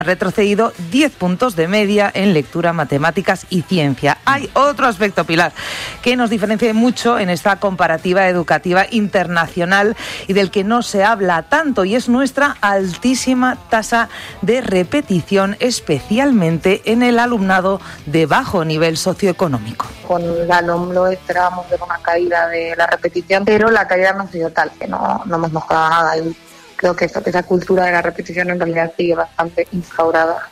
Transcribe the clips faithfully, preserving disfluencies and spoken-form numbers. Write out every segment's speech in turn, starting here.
retrocedido diez puntos de media en lectura, matemáticas y ciencia. Hay otro aspecto, Pilar, que nos diferencia mucho en esta comparativa educativa internacional y del que no se habla tanto, y es nuestra altísima tasa de repetición, especialmente en el alumnado de bajo nivel socioeconómico. Con la LOMLOE esperábamos ver una caída de la repetición, pero la caída no ha sido tal, que no, no hemos mejorado nada. Y creo que esa, esa cultura de la repetición en realidad sigue bastante instaurada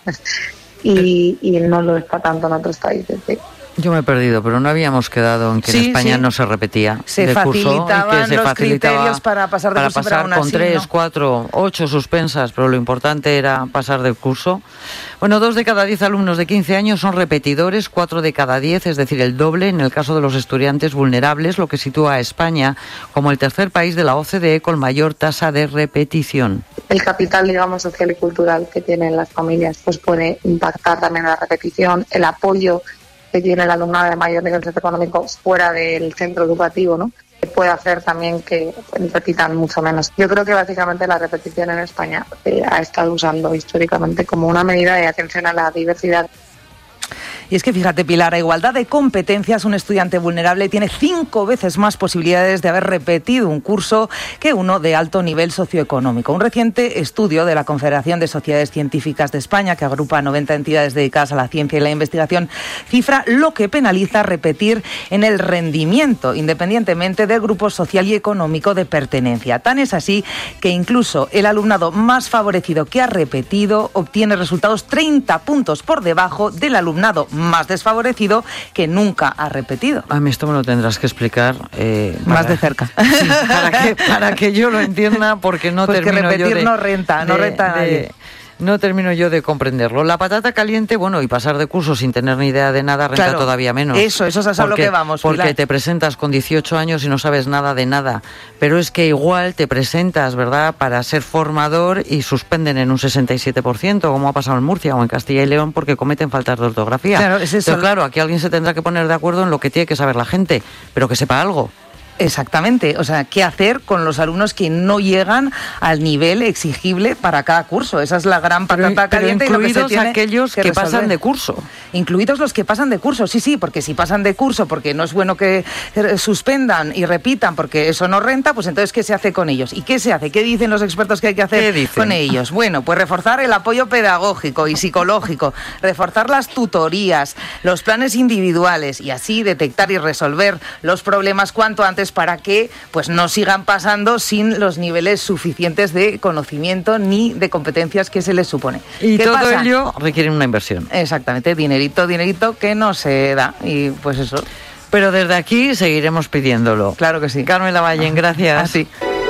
y, y no lo está tanto en otros países. ¿Sí? Yo me he perdido, pero no habíamos quedado en que sí, en España sí. no se repetía. Se de facilitaban curso, y que se los facilitaba criterios para pasar de para curso, pasar pero aún con así, tres, ¿no? cuatro, ocho suspensas, pero lo importante era pasar del curso. Bueno, dos de cada diez alumnos de quince años son repetidores, cuatro de cada diez, es decir, el doble en el caso de los estudiantes vulnerables, lo que sitúa a España como el tercer país de la O C D E con mayor tasa de repetición. El capital, digamos, social y cultural que tienen las familias pues puede impactar también en la repetición, el apoyo que tiene el alumnado de mayor nivel socioeconómico fuera del centro educativo, ¿no? Que puede hacer también que repitan mucho menos. Yo creo que básicamente la repetición en España se ha estado usando históricamente como una medida de atención a la diversidad. Y es que fíjate, Pilar, a igualdad de competencias, un estudiante vulnerable tiene cinco veces más posibilidades de haber repetido un curso que uno de alto nivel socioeconómico. Un reciente estudio de la Confederación de Sociedades Científicas de España, que agrupa noventa entidades dedicadas a la ciencia y la investigación, cifra lo que penaliza repetir en el rendimiento, independientemente del grupo social y económico de pertenencia. Tan es así que incluso el alumnado más favorecido que ha repetido obtiene resultados treinta puntos por debajo del alumnado más desfavorecido que nunca ha repetido. A mí esto me lo tendrás que explicar eh, más para, de cerca. Sí, para, que, para que yo lo entienda, porque no pues termino que repetir yo de, no renta, no de, renta a nadie. De, No termino yo de comprenderlo. La patata caliente, bueno, y pasar de curso sin tener ni idea de nada renta claro, todavía menos. Eso, eso es a lo que vamos, Porque Pilar. te presentas con dieciocho años y no sabes nada de nada. Pero es que igual te presentas, ¿verdad?, para ser formador y suspenden en un sesenta y siete por ciento, como ha pasado en Murcia o en Castilla y León, porque cometen faltas de ortografía. Claro, es eso. Entonces, claro, aquí alguien se tendrá que poner de acuerdo en lo que tiene que saber la gente, pero que sepa algo. Exactamente, o sea, ¿qué hacer con los alumnos que no llegan al nivel exigible para cada curso? Esa es la gran patata pero, caliente. Pero incluidos y lo que se tiene aquellos que, que pasan de curso. Incluidos los que pasan de curso, sí, sí, porque si pasan de curso, porque no es bueno que suspendan y repitan, porque eso no renta, pues entonces, ¿qué se hace con ellos? ¿Y qué se hace? ¿Qué dicen los expertos que hay que hacer con ellos? Bueno, pues reforzar el apoyo pedagógico y psicológico, reforzar las tutorías, los planes individuales y así detectar y resolver los problemas cuanto antes para que pues no sigan pasando sin los niveles suficientes de conocimiento ni de competencias que se les supone. Y ¿Qué todo pasa? ello requiere una inversión. Exactamente, dinerito, dinerito que no se da y pues eso. Pero desde aquí seguiremos pidiéndolo. Claro que sí. Carmen Lavallén, gracias. Así.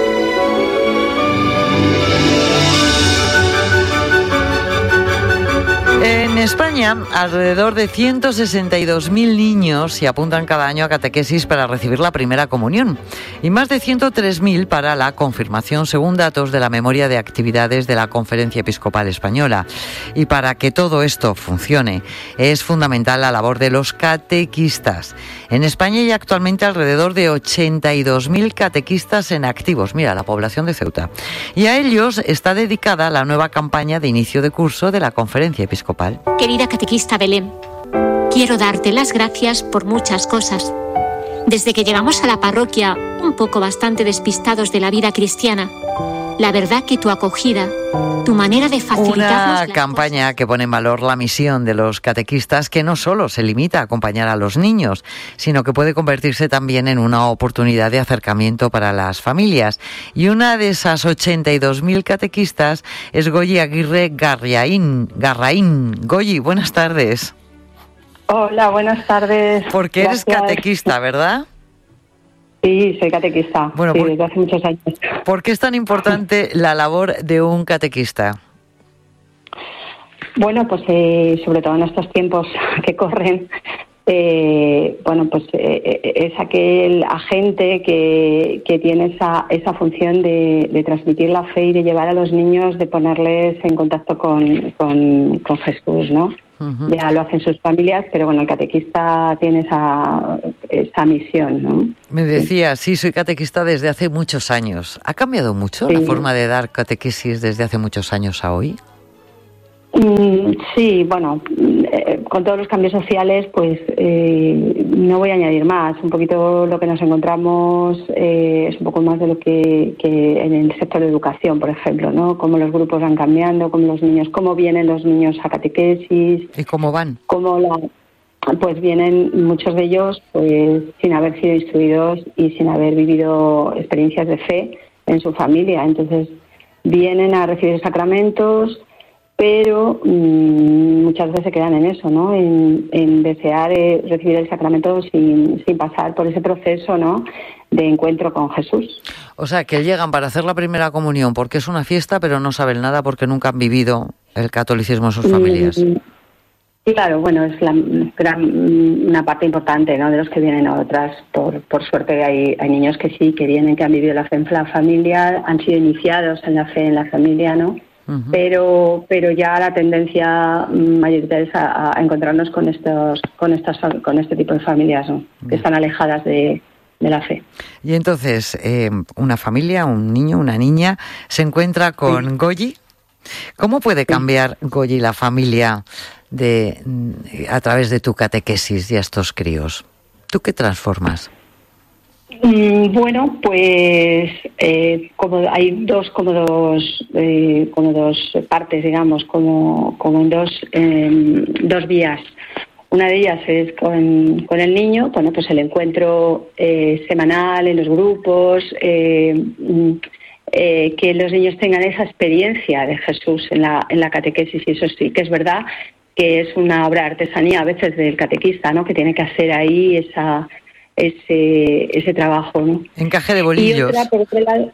En España, alrededor de ciento sesenta y dos mil niños se apuntan cada año a catequesis para recibir la primera comunión y más de ciento tres mil para la confirmación, según datos de la memoria de actividades de la Conferencia Episcopal Española. Y para que todo esto funcione, es fundamental la labor de los catequistas. En España hay actualmente alrededor de ochenta y dos mil catequistas en activos, mira, la población de Ceuta. Y a ellos está dedicada la nueva campaña de inicio de curso de la Conferencia Episcopal. Querida catequista Belén, quiero darte las gracias por muchas cosas. Desde que llegamos a la parroquia, un poco bastante despistados de la vida cristiana, la verdad que tu acogida, tu manera de facilitarnos... Una campaña que pone en valor la misión de los catequistas, que no solo se limita a acompañar a los niños, sino que puede convertirse también en una oportunidad de acercamiento para las familias. Y una de esas ochenta y dos mil catequistas es Goyi Aguirre Garraín. Garraín. Goyi, buenas tardes. Hola, buenas tardes. Porque eres Gracias. catequista, ¿verdad? Sí, soy catequista, bueno, sí, por, desde hace muchos años. ¿Por qué es tan importante la labor de un catequista? Bueno, pues eh, sobre todo en estos tiempos que corren, eh, bueno, pues eh, es aquel agente que, que tiene esa, esa función de, de transmitir la fe y de llevar a los niños, de ponerles en contacto con, con, con Jesús, ¿no? Uh-huh. Ya lo hacen sus familias, pero bueno, el catequista tiene esa, esa misión, ¿no? Me decía, sí, soy catequista desde hace muchos años. ¿Ha cambiado mucho sí. la forma de dar catequesis desde hace muchos años a hoy? Mm, sí, bueno, eh, con todos los cambios sociales, pues eh, no voy a añadir más. Un poquito lo que nos encontramos eh, es un poco más de lo que, que en el sector de educación, por ejemplo, ¿no? Cómo los grupos van cambiando, cómo los niños, cómo vienen los niños a catequesis. ¿Y cómo van? Cómo la, pues vienen muchos de ellos pues sin haber sido instruidos y sin haber vivido experiencias de fe en su familia. Entonces vienen a recibir sacramentos, pero mmm, muchas veces se quedan en eso, ¿no? En, en desear eh, recibir el sacramento sin, sin pasar por ese proceso, ¿no?, de encuentro con Jesús. O sea, que llegan para hacer la primera comunión porque es una fiesta, pero no saben nada porque nunca han vivido el catolicismo en sus familias. Mm, claro, bueno, es la, gran, una parte importante, ¿no?, de los que vienen a otras. Por, por suerte hay, hay niños que sí, que vienen, que han vivido la fe en la familia, han sido iniciados en la fe en la familia, ¿no? Uh-huh. Pero, pero ya la tendencia mayoritaria es a, a encontrarnos con estos, con estas, con este tipo de familias, ¿no?, que están alejadas de, de la fe. Y entonces, eh, una familia, un niño, una niña, se encuentra con sí. Goyi. ¿Cómo puede cambiar, sí. Goyi, la familia de a través de tu catequesis y a estos críos? ¿Tú qué transformas? Mm, bueno, pues eh, como hay dos como dos eh, como dos partes, digamos, como como en dos eh, dos vías. Una de ellas es con, con el niño, bueno, pues el encuentro eh, semanal en los grupos, eh, eh, que los niños tengan esa experiencia de Jesús en la en la catequesis, y eso sí que es verdad que es una obra de artesanía a veces del catequista, ¿no?, que tiene que hacer ahí esa ese ese trabajo, ¿no? Encaje de bolillos. Y otra, por otro lado,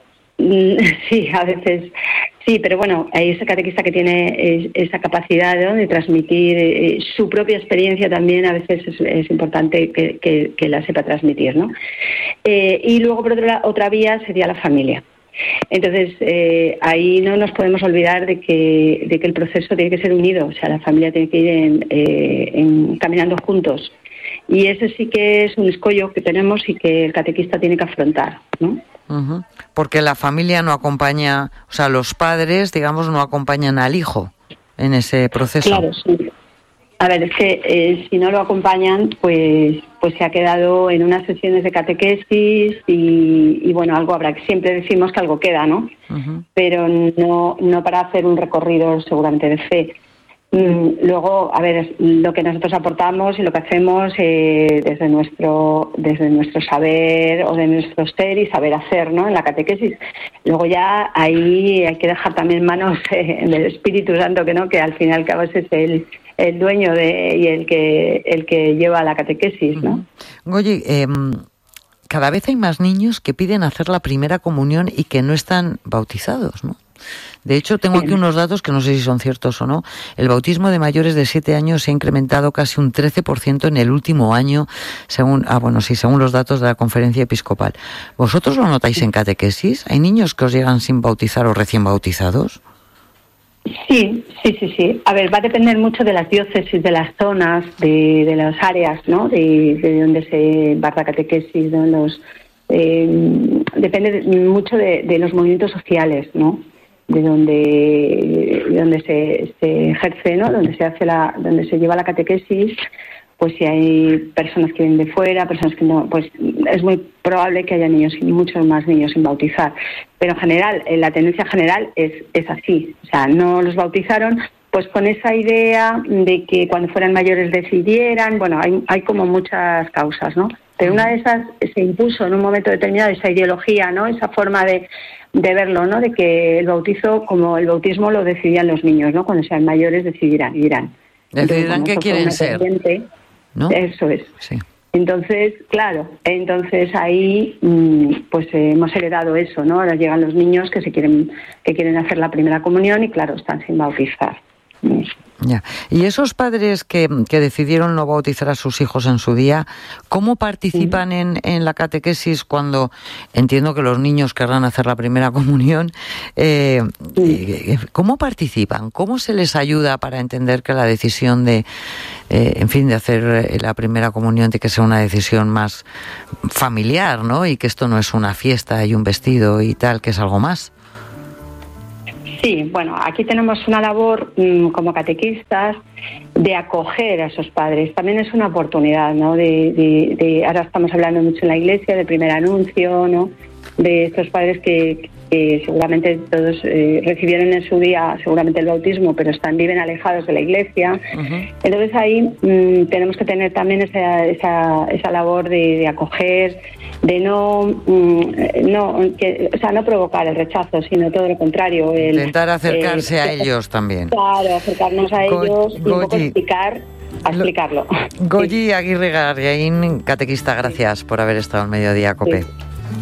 sí, a veces sí, pero bueno, hay ese catequista que tiene esa capacidad, ¿no?, de transmitir eh, su propia experiencia también. A veces es, es importante que, que, que la sepa transmitir, ¿no? Eh, y luego, por otra, otra vía sería la familia. Entonces, eh, ahí no nos podemos olvidar de que, de que el proceso tiene que ser unido, o sea, la familia tiene que ir en, eh, en, caminando juntos. Y ese sí que es un escollo que tenemos y que el catequista tiene que afrontar, ¿no? Uh-huh. Porque la familia no acompaña, o sea, los padres, digamos, no acompañan al hijo en ese proceso. Claro, sí. A ver, es que eh, si no lo acompañan, pues pues se ha quedado en unas sesiones de catequesis y, y bueno, algo habrá. Siempre decimos que algo queda, ¿no? Uh-huh. Pero no, no para hacer un recorrido seguramente de fe. Luego, a ver, lo que nosotros aportamos y lo que hacemos eh, desde nuestro desde nuestro saber o de nuestro ser y saber hacer, ¿no?, en la catequesis. Luego ya ahí hay que dejar también manos eh, del Espíritu Santo, que no, que al fin y al cabo ese es el, el dueño de y el que el que lleva la catequesis, ¿no? Oye, eh, cada vez hay más niños que piden hacer la primera comunión y que no están bautizados, ¿no? De hecho, tengo aquí unos datos que no sé si son ciertos o no. El bautismo de mayores de siete años se ha incrementado casi un trece por ciento en el último año, según ah bueno sí, según los datos de la Conferencia Episcopal. ¿Vosotros lo notáis en catequesis? ¿Hay niños que os llegan sin bautizar o recién bautizados? Sí, sí, sí, sí. A ver, va a depender mucho de las diócesis, de las zonas, de, de las áreas, ¿no?, de, de donde se imparta catequesis, de los eh, depende mucho de, de los movimientos sociales, ¿no?, de donde de donde se, se ejerce, ¿no?, donde se hace la donde se lleva la catequesis. Pues si hay personas que vienen de fuera, personas que no, pues es muy probable que haya niños, muchos más niños sin bautizar. Pero en general, la tendencia general es es así, o sea, no los bautizaron pues con esa idea de que cuando fueran mayores decidieran. Bueno, hay hay como muchas causas, ¿no? Pero una de esas se impuso en un momento determinado esa ideología, ¿no?, esa forma de de verlo, ¿no?, de que el bautizo, como el bautismo lo decidían los niños, ¿no?, cuando sean mayores decidirán, irán. Decidirán qué quieren ser, ¿no? Eso es. Sí. Entonces, claro, entonces ahí pues eh, hemos heredado eso, ¿no? Ahora llegan los niños que se quieren que quieren hacer la primera comunión y claro, están sin bautizar. Ya. Y esos padres que, que decidieron no bautizar a sus hijos en su día, ¿cómo participan sí. en, en la catequesis cuando entiendo que los niños querrán hacer la primera comunión? Eh, sí. ¿Cómo participan? ¿Cómo se les ayuda para entender que la decisión de, eh, en fin, de hacer la primera comunión tiene que ser una decisión más familiar, ¿no? Y que esto no es una fiesta y un vestido y tal, que es algo más. Sí, bueno, aquí tenemos una labor mmm, como catequistas de acoger a esos padres. También es una oportunidad, ¿no? De, de, de ahora estamos hablando mucho en la Iglesia de primer anuncio, ¿no? De estos padres que, que seguramente todos eh, recibieron en su día seguramente el bautismo, pero están viven alejados de la Iglesia. Uh-huh. Entonces ahí mmm, tenemos que tener también esa esa, esa labor de, de acoger, de no mmm, no que, o sea no provocar el rechazo, sino todo lo contrario, el, intentar acercarse eh, a ellos también. Claro, acercarnos a Go- ellos y un poco explicar a explicarlo. Goyi Aguirre Garriaín, catequista, gracias por haber estado en Mediodía Cope. Sí.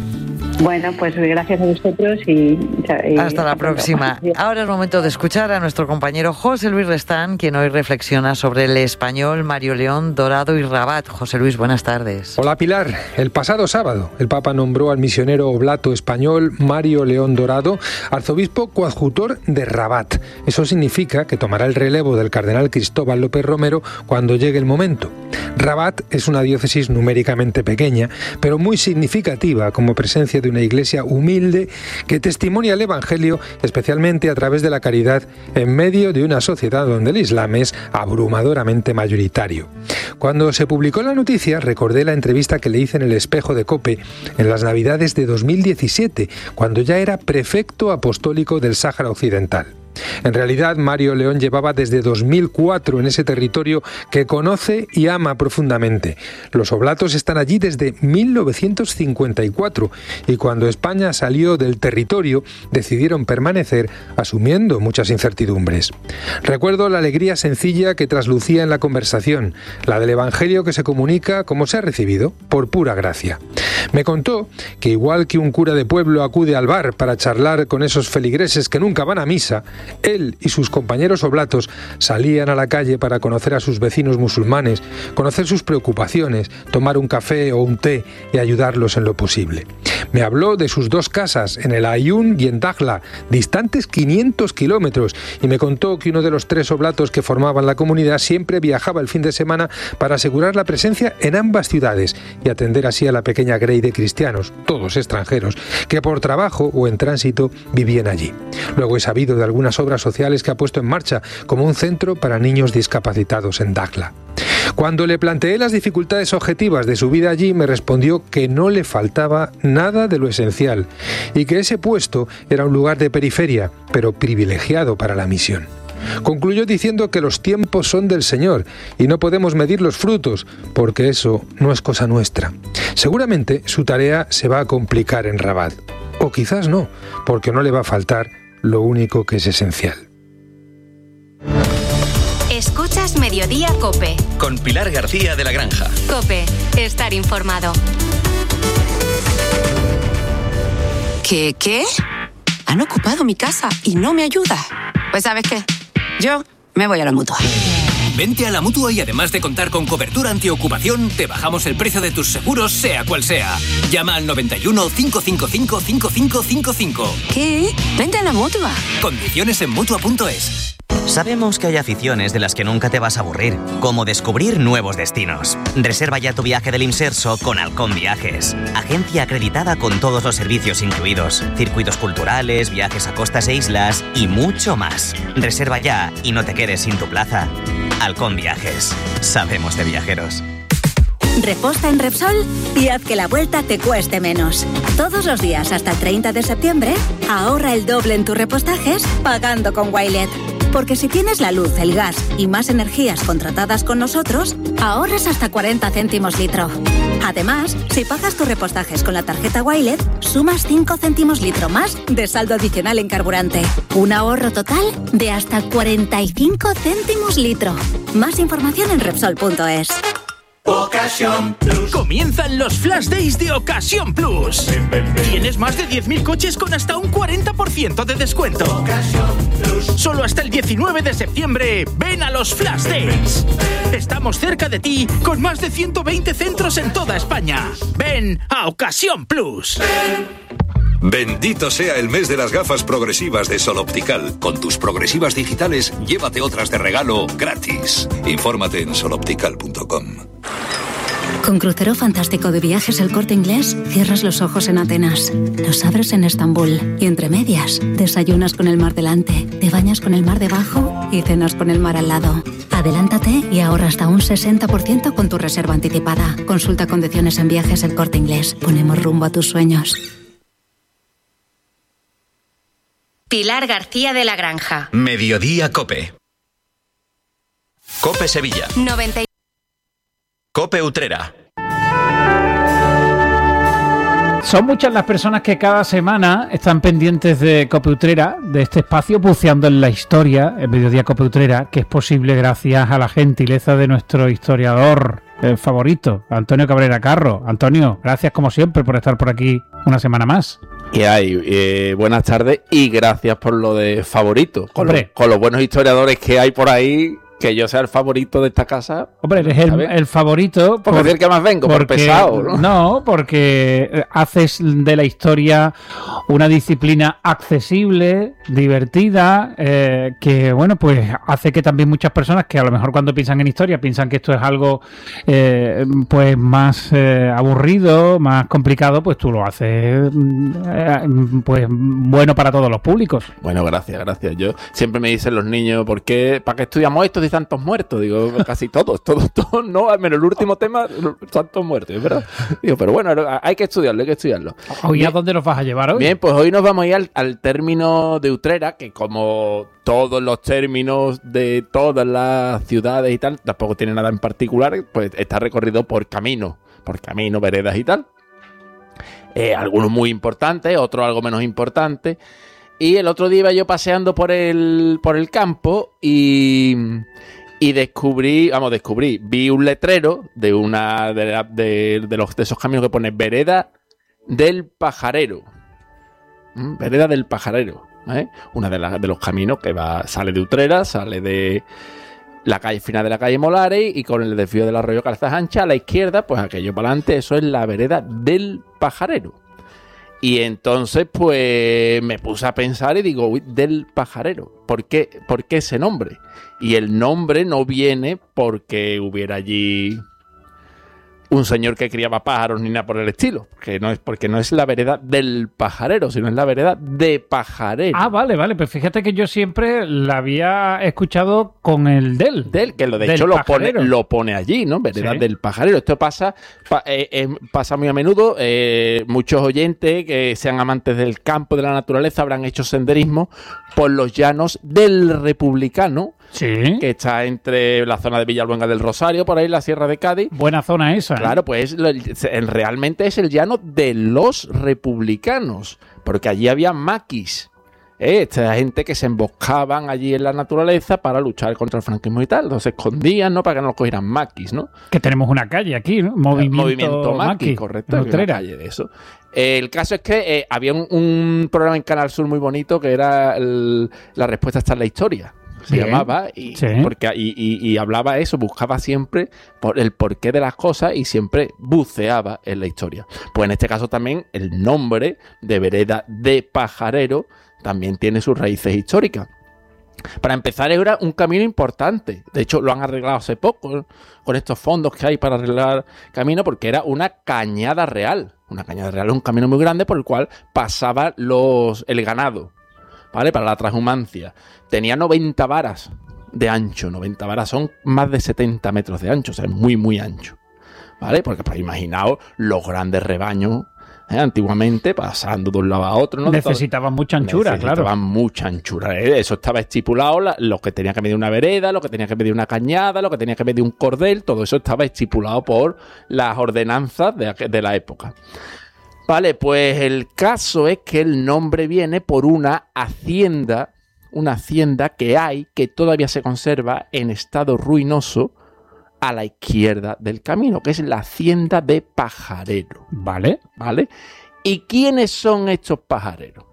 Bueno, pues gracias a vosotros y... y hasta la próxima. Ahora es momento de escuchar a nuestro compañero José Luis Restán, quien hoy reflexiona sobre el español Mario León Dorado y Rabat. José Luis, buenas tardes. Hola Pilar. El pasado sábado el Papa nombró al misionero oblato español Mario León Dorado arzobispo coadjutor de Rabat. Eso significa que tomará el relevo del cardenal Cristóbal López Romero cuando llegue el momento. Rabat es una diócesis numéricamente pequeña, pero muy significativa como presencia de una iglesia humilde que testimonia el Evangelio, especialmente a través de la caridad, en medio de una sociedad donde el Islam es abrumadoramente mayoritario. Cuando se publicó la noticia, recordé la entrevista que le hice en el Espejo de COPE en las Navidades de dos mil diecisiete, cuando ya era prefecto apostólico del Sáhara Occidental. En realidad, Mario León llevaba desde dos mil cuatro en ese territorio que conoce y ama profundamente. Los oblatos están allí desde mil novecientos cincuenta y cuatro y cuando España salió del territorio decidieron permanecer asumiendo muchas incertidumbres. Recuerdo la alegría sencilla que traslucía en la conversación, la del Evangelio que se comunica como se ha recibido, por pura gracia. Me contó que igual que un cura de pueblo acude al bar para charlar con esos feligreses que nunca van a misa, él y sus compañeros oblatos salían a la calle para conocer a sus vecinos musulmanes, conocer sus preocupaciones, tomar un café o un té y ayudarlos en lo posible. Me habló de sus dos casas, en el Aaiún y en Dakhla, distantes quinientos kilómetros, y me contó que uno de los tres oblatos que formaban la comunidad siempre viajaba el fin de semana para asegurar la presencia en ambas ciudades y atender así a la pequeña grey de cristianos, todos extranjeros, que por trabajo o en tránsito vivían allí. Luego he sabido de algunas obras sociales que ha puesto en marcha, como un centro para niños discapacitados en Dakhla. Cuando le planteé las dificultades objetivas de su vida allí, me respondió que no le faltaba nada de lo esencial y que ese puesto era un lugar de periferia, pero privilegiado para la misión. Concluyó diciendo que los tiempos son del Señor y no podemos medir los frutos, porque eso no es cosa nuestra. Seguramente su tarea se va a complicar en Rabat, o quizás no, porque no le va a faltar lo único que es esencial. Escuchas Mediodía Cope. Con Pilar García de la Granja. Cope, estar informado. ¿Qué, qué? Han ocupado mi casa y no me ayuda. Pues ¿sabes qué? Yo me voy a la Mutua. Vente a la Mutua y además de contar con cobertura antiocupación, te bajamos el precio de tus seguros, sea cual sea. Llama al noventa y uno, cinco cinco cinco, cinco cinco cinco cinco. ¿Qué? Vente a la Mutua. Condiciones en Mutua punto es. Sabemos que hay aficiones de las que nunca te vas a aburrir, como descubrir nuevos destinos. Reserva ya tu viaje del Imserso con Halcón Viajes, agencia acreditada con todos los servicios incluidos, circuitos culturales, viajes a costas e islas y mucho más. Reserva ya y no te quedes sin tu plaza. Halcón Viajes, sabemos de viajeros. Reposta en Repsol y haz que la vuelta te cueste menos. Todos los días hasta el treinta de septiembre, ahorra el doble en tus repostajes pagando con Wilet. Porque si tienes la luz, el gas y más energías contratadas con nosotros, ahorras hasta cuarenta céntimos litro. Además, si pagas tus repostajes con la tarjeta Wilet, sumas cinco céntimos litro más de saldo adicional en carburante. Un ahorro total de hasta cuarenta y cinco céntimos litro. Más información en Repsol punto es. Ocasión Plus. Comienzan los Flash Days de Ocasión Plus. Ven, ven, ven. Tienes más de diez mil coches con hasta un cuarenta por ciento de descuento. Ocasión Plus. Solo hasta el diecinueve de septiembre. Ven a los Flash Days. Ven, ven. Estamos cerca de ti con más de ciento veinte centros en toda España. Ven a Ocasión Plus. Ven. Bendito sea el mes de las gafas progresivas de Sol Optical. Con tus progresivas digitales, llévate otras de regalo gratis. Infórmate en sol optical punto com. Con Crucero Fantástico de Viajes El Corte Inglés, cierras los ojos en Atenas, los abres en Estambul y entre medias, desayunas con el mar delante, te bañas con el mar debajo y cenas con el mar al lado. Adelántate y ahorra hasta un sesenta por ciento con tu reserva anticipada. Consulta condiciones en Viajes El Corte Inglés. Ponemos rumbo a tus sueños. Pilar García de la Granja. Mediodía COPE. COPE Sevilla. noventa. COPE Utrera. Son muchas las personas que cada semana están pendientes de COPE Utrera, de este espacio buceando en la historia, el Mediodía COPE Utrera, que es posible gracias a la gentileza de nuestro historiador eh, favorito, Antonio Cabrera Carro. Antonio, gracias como siempre por estar por aquí una semana más. ¿Qué hay? Eh, buenas tardes y gracias por lo de favorito. Con, Hombre. Lo, con los buenos historiadores que hay por ahí, que yo sea el favorito de esta casa. Hombre, eres el, el favorito. Por decir que más vengo, por pesado, ¿no? No, porque haces de la historia una disciplina accesible, divertida, eh, que, bueno, pues hace que también muchas personas que a lo mejor cuando piensan en historia piensan que esto es algo eh, pues más eh, aburrido, más complicado, pues tú lo haces eh, pues bueno para todos los públicos. Bueno, gracias, gracias. Yo siempre me dicen los niños, ¿por qué? ¿Para qué estudiamos esto? Tantos muertos, digo, casi todos, todos, todos, no, al menos el último tema, tantos muertos, ¿verdad? Digo, pero bueno, hay que estudiarlo, hay que estudiarlo. Oye, ¿a dónde nos vas a llevar hoy? Bien, pues hoy nos vamos a ir al, al término de Utrera, que como todos los términos de todas las ciudades y tal, tampoco tiene nada en particular, pues está recorrido por caminos, por caminos, veredas y tal. Eh, algunos muy importantes, otros algo menos importantes. Y el otro día iba yo paseando por el, por el campo y, y descubrí, vamos, descubrí, vi un letrero de una de, la, de, de, los, de esos caminos que pone Vereda del Pajarero. ¿Mm? Vereda del Pajarero. ¿eh? Una de, la, de los caminos que va sale de Utrera, sale de la calle final de la calle Molares y con el desvío del arroyo Calzas Anchas a la izquierda, pues aquello para adelante, eso es la Vereda del Pajarero. Y entonces, pues, me puse a pensar y digo, uy, del pajarero. ¿Por qué, ¿Por qué ese nombre? Y el nombre no viene porque hubiera allí un señor que criaba pájaros ni nada por el estilo. Que no es, porque no es la vereda del pajarero, sino es la vereda de Pajarero. Ah, vale, vale. Pues fíjate que yo siempre la había escuchado con el del. Del, que lo de hecho lo pone, lo pone allí, ¿no? Vereda sí. del Pajarero. Esto pasa, pa, eh, eh, pasa muy a menudo. Eh, muchos oyentes que sean amantes del campo, de la naturaleza, habrán hecho senderismo por los llanos del Republicano. Sí. Que está entre la zona de Villaluenga del Rosario, por ahí la Sierra de Cádiz. Buena zona esa. Claro, pues realmente es el llano de los republicanos, porque allí había maquis. ¿eh? Esta gente que se emboscaban allí en la naturaleza para luchar contra el franquismo y tal. Entonces se escondían, ¿no? Para que no los cogieran maquis, ¿no? Que tenemos una calle aquí, ¿no? Movimiento, Movimiento maquis, maquis, correcto. Una calle de eso. Eh, el caso es que eh, había un, un programa en Canal Sur muy bonito que era el, La respuesta está en la historia. Se Bien. llamaba y, sí. porque, y, y, y hablaba eso, buscaba siempre por el porqué de las cosas y siempre buceaba en la historia. Pues en este caso también el nombre de Vereda de Pajarero también tiene sus raíces históricas. Para empezar, era un camino importante. De hecho, lo han arreglado hace poco con estos fondos que hay para arreglar camino, porque era una cañada real. Una cañada real es un camino muy grande por el cual pasaba los, el ganado, ¿vale? Para la transhumancia. Tenía noventa varas de ancho. noventa varas son más de setenta metros de ancho. O sea, es muy, muy ancho. ¿Vale? Porque, pues, imaginaos los grandes rebaños, ¿eh? Antiguamente, pasando de un lado a otro, ¿no? Necesitaban mucha anchura, Necesitaban claro. Necesitaban mucha anchura. ¿eh? Eso estaba estipulado, la, lo que tenía que medir una vereda, lo que tenía que medir una cañada, lo que tenía que medir un cordel. Todo eso estaba estipulado por las ordenanzas de, de la época. Vale, pues el caso es que el nombre viene por una hacienda, una hacienda que hay, que todavía se conserva en estado ruinoso a la izquierda del camino, que es la hacienda de Pajarero. Vale. Vale. ¿Y quiénes son estos pajareros?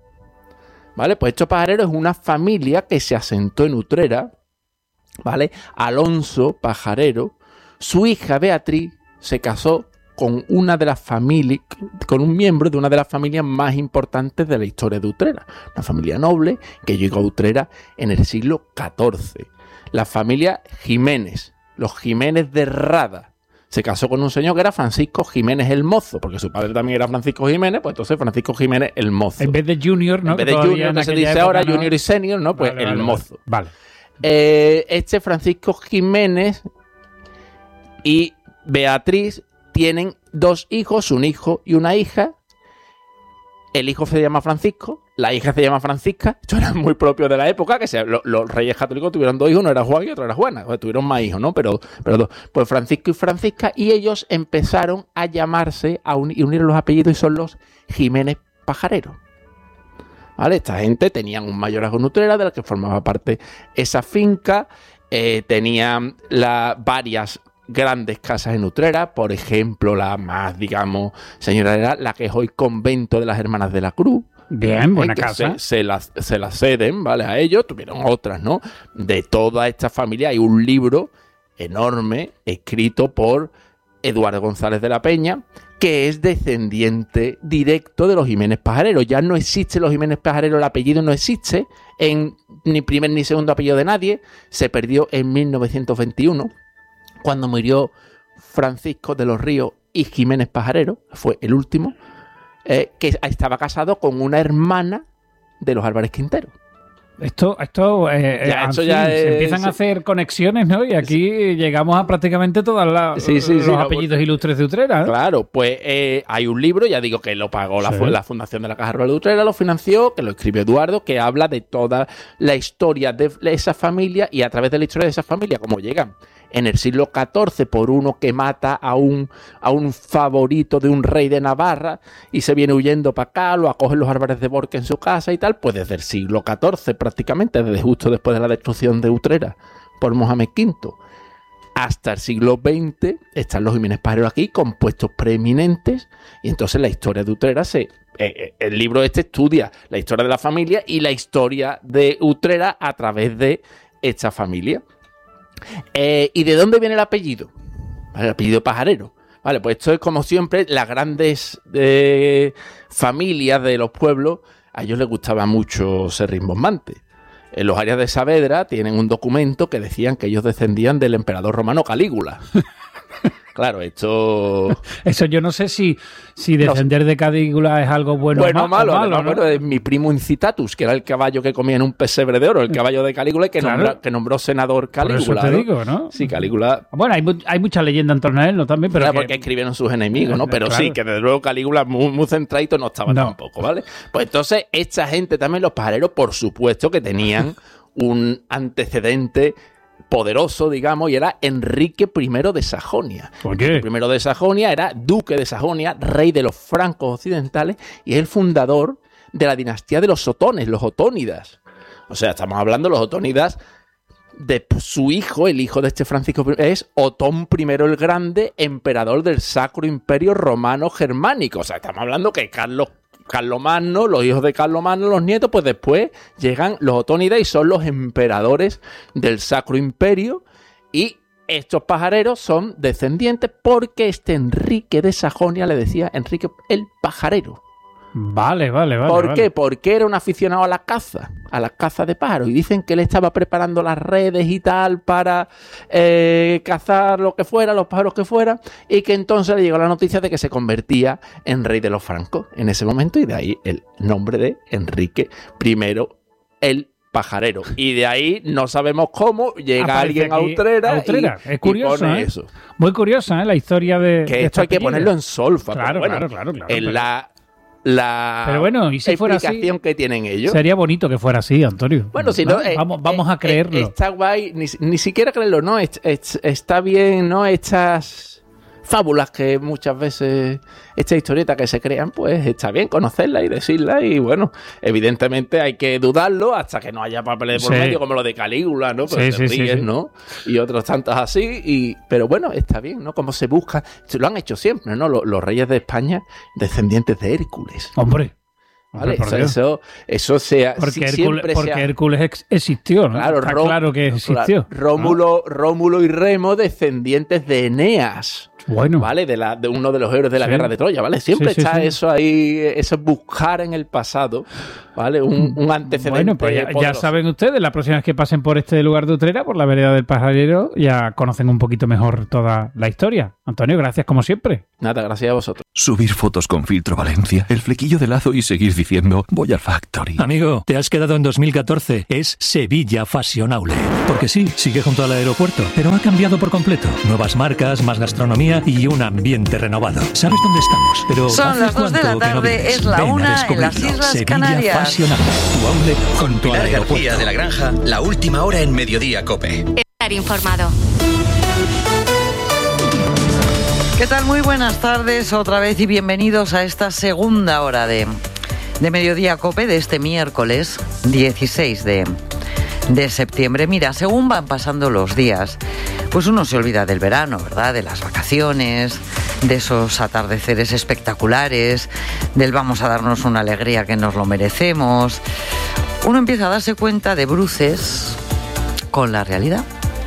Vale, pues estos pajareros es una familia que se asentó en Utrera, ¿vale? Alonso Pajarero, su hija Beatriz se casó con una de las familias, con un miembro de una de las familias más importantes de la historia de Utrera. Una familia noble que llegó a Utrera en el siglo catorce. La familia Jiménez, los Jiménez de Rada. se casó con un señor que era Francisco Jiménez el Mozo, porque su padre también era Francisco Jiménez, pues entonces Francisco Jiménez el Mozo. En vez de Junior, ¿no? En vez de Junior, que se dice época, ahora ¿no? Junior y Senior, ¿no? Pues vale, el vale, Mozo. Vale. Eh, este Francisco Jiménez y Beatriz tienen dos hijos, un hijo y una hija. El hijo se llama Francisco, la hija se llama Francisca. Esto era muy propio de la época, que se, lo, los reyes católicos tuvieron dos hijos, uno era Juan y otro era Juana. O sea, tuvieron más hijos, ¿no? Pero, pero dos. Pues Francisco y Francisca, y ellos empezaron a llamarse a un, y unir los apellidos, y son los Jiménez Pajareros. ¿Vale? Esta gente tenían un mayorazgo en Utrera, de la que formaba parte esa finca. Eh, tenían la, varias grandes casas en Utrera, por ejemplo, la más, digamos, señora, era la que es hoy Convento de las Hermanas de la Cruz. Bien, buena que casa. Se, se las se la ceden, ¿vale? A ellos, tuvieron otras, ¿no? De toda esta familia hay un libro enorme escrito por Eduardo González de la Peña, que es descendiente directo de los Jiménez Pajareros. Ya no existe los Jiménez Pajareros, el apellido no existe en ni primer ni segundo apellido de nadie. Se perdió en mil novecientos veintiuno, cuando murió Francisco de los Ríos y Jiménez Pajarero, fue el último, eh, que estaba casado con una hermana de los Álvarez Quintero. Esto, esto, eh, ya, en esto fin, ya se es, empiezan a hacer conexiones, ¿no? Y aquí sí. llegamos a prácticamente todos sí, sí, los sí, apellidos no, ilustres de Utrera, ¿eh? Claro, pues eh, hay un libro, ya digo que lo pagó sí. la, la Fundación de la Caja Rural de Utrera, lo financió, que lo escribió Eduardo, que habla de toda la historia de esa familia, y a través de la historia de esa familia, cómo llegan en el siglo catorce por uno que mata a un, a un favorito de un rey de Navarra y se viene huyendo para acá, lo acogen los Álvarez de Borque en su casa y tal, pues desde el siglo catorce prácticamente, desde justo después de la destrucción de Utrera por Mohamed quinto hasta el siglo veinte, están los Jiménez Pajareros aquí con puestos preeminentes, y entonces la historia de Utrera se... Eh, el libro este estudia la historia de la familia y la historia de Utrera a través de esta familia. Eh, ¿Y de dónde viene el apellido? El apellido Pajarero. Vale, pues esto es como siempre, las grandes eh, familias de los pueblos, a ellos les gustaba mucho ser rimbombante. En los áreas de Saavedra tienen un documento que decían que ellos descendían del emperador romano Calígula. Claro, esto... Eso yo no sé si, si descender no, de Calígula es algo bueno, bueno o malo. O malo, además, ¿no? Bueno, es mi primo Incitatus, que era el caballo que comía en un pesebre de oro, el caballo de Calígula, y que, claro. nombró, que nombró senador Calígula. Por eso te ¿no? digo, ¿no? Sí, Calígula... Bueno, hay, hay mucha leyenda en torno a él, ¿no? También, pero claro, que... porque escribieron sus enemigos, ¿no? Pero claro. sí, que desde luego Calígula muy, muy centradito no estaba no. tampoco, ¿vale? Pues entonces, esta gente también, los pajareros, por supuesto que tenían un antecedente poderoso, digamos, y era Enrique primero de Sajonia. ¿Por qué? Enrique primero de Sajonia era duque de Sajonia, rey de los francos occidentales, y es el fundador de la dinastía de los otones, los otónidas. O sea, estamos hablando de los otónidas de su hijo, el hijo de este Francisco, es Otón primero el Grande, emperador del Sacro Imperio Romano Germánico. O sea, estamos hablando que Carlos Carlomagno, los hijos de Carlomagno, los nietos, pues después llegan los otónidas y son los emperadores del Sacro Imperio, y estos pajareros son descendientes porque este Enrique de Sajonia le decía Enrique el Pajarero. Vale, vale, vale. ¿Por vale. qué? Porque era un aficionado a la caza, a la caza de pájaros, y dicen que él estaba preparando las redes y tal para eh, cazar lo que fuera, los pájaros que fuera, y que entonces le llegó la noticia de que se convertía en rey de los francos en ese momento, y de ahí el nombre de Enrique primero el Pajarero. Y de ahí no sabemos cómo llega Aparece alguien a Utrera, a Utrera. Y, es curioso, y pone ¿eh? eso. Muy curiosa, ¿eh? La historia de que de esto hay que apellido. ponerlo en solfa. Claro, bueno, claro, claro, claro. En pero... la la pero bueno, ¿y si fuera explicación así, que tienen ellos. Sería bonito que fuera así, Antonio. Bueno, si ¿no? no, eh, vamos, vamos eh, a creerlo. Eh, está guay, ni, ni siquiera creerlo, ¿no? Es, es, está bien, ¿no? Estas fábulas que muchas veces, estas historietas que se crean, pues está bien conocerlas y decirlas, y bueno, evidentemente hay que dudarlo hasta que no haya papeles por Sí. medio, como lo de Calígula, ¿no? Pues Sí, te sí, ríes, sí, sí. ¿no? Y otros tantos así, y pero bueno, está bien, ¿no? Como se busca, lo han hecho siempre, ¿no? Los, los reyes de España, descendientes de Hércules. Hombre. ¿Vale? Por Eso, Dios. eso, eso sea, Porque, si- Hércules, siempre porque sea- Hércules ex- existió, ¿no? Claro, Está Ro- claro que existió. Claro, Rómulo, Rómulo y Remo, descendientes de Eneas. Bueno. ¿Vale? De, la, de uno de los héroes de la Sí. guerra de Troya, ¿vale? Siempre Sí, sí, está sí. eso ahí, eso buscar en el pasado ¿vale? Un, un antecedente. Bueno, pues ya, ya poderoso. saben ustedes, la próxima vez que pasen por este lugar de Utrera, por la vereda del Pajarero, ya conocen un poquito mejor toda la historia. Antonio, gracias como siempre. Nada, gracias a vosotros. Subir fotos con filtro Valencia, el flequillo de lazo y seguir diciendo voy al Factory. Amigo, te has quedado en dos mil catorce. Es Sevilla Fashion Outlet. Porque sí, sigue junto al aeropuerto, pero ha cambiado por completo. Nuevas marcas, más gastronomía y un ambiente renovado. ¿Sabes dónde estamos? Pero son las dos de la tarde, es la una en las Islas Sevilla Canarias. Fashion Outlet, tu outlet junto Pilar al aeropuerto. García de la Granja, la última hora en Mediodía COPE. Estar informado. ¿Qué tal? Muy buenas tardes otra vez y bienvenidos a esta segunda hora de, de Mediodía COPE de este miércoles dieciséis de, de septiembre. Mira, según van pasando los días, pues uno se olvida del verano, ¿verdad? De las vacaciones, de esos atardeceres espectaculares, del vamos a darnos una alegría que nos lo merecemos. Uno empieza a darse cuenta de bruces con la realidad.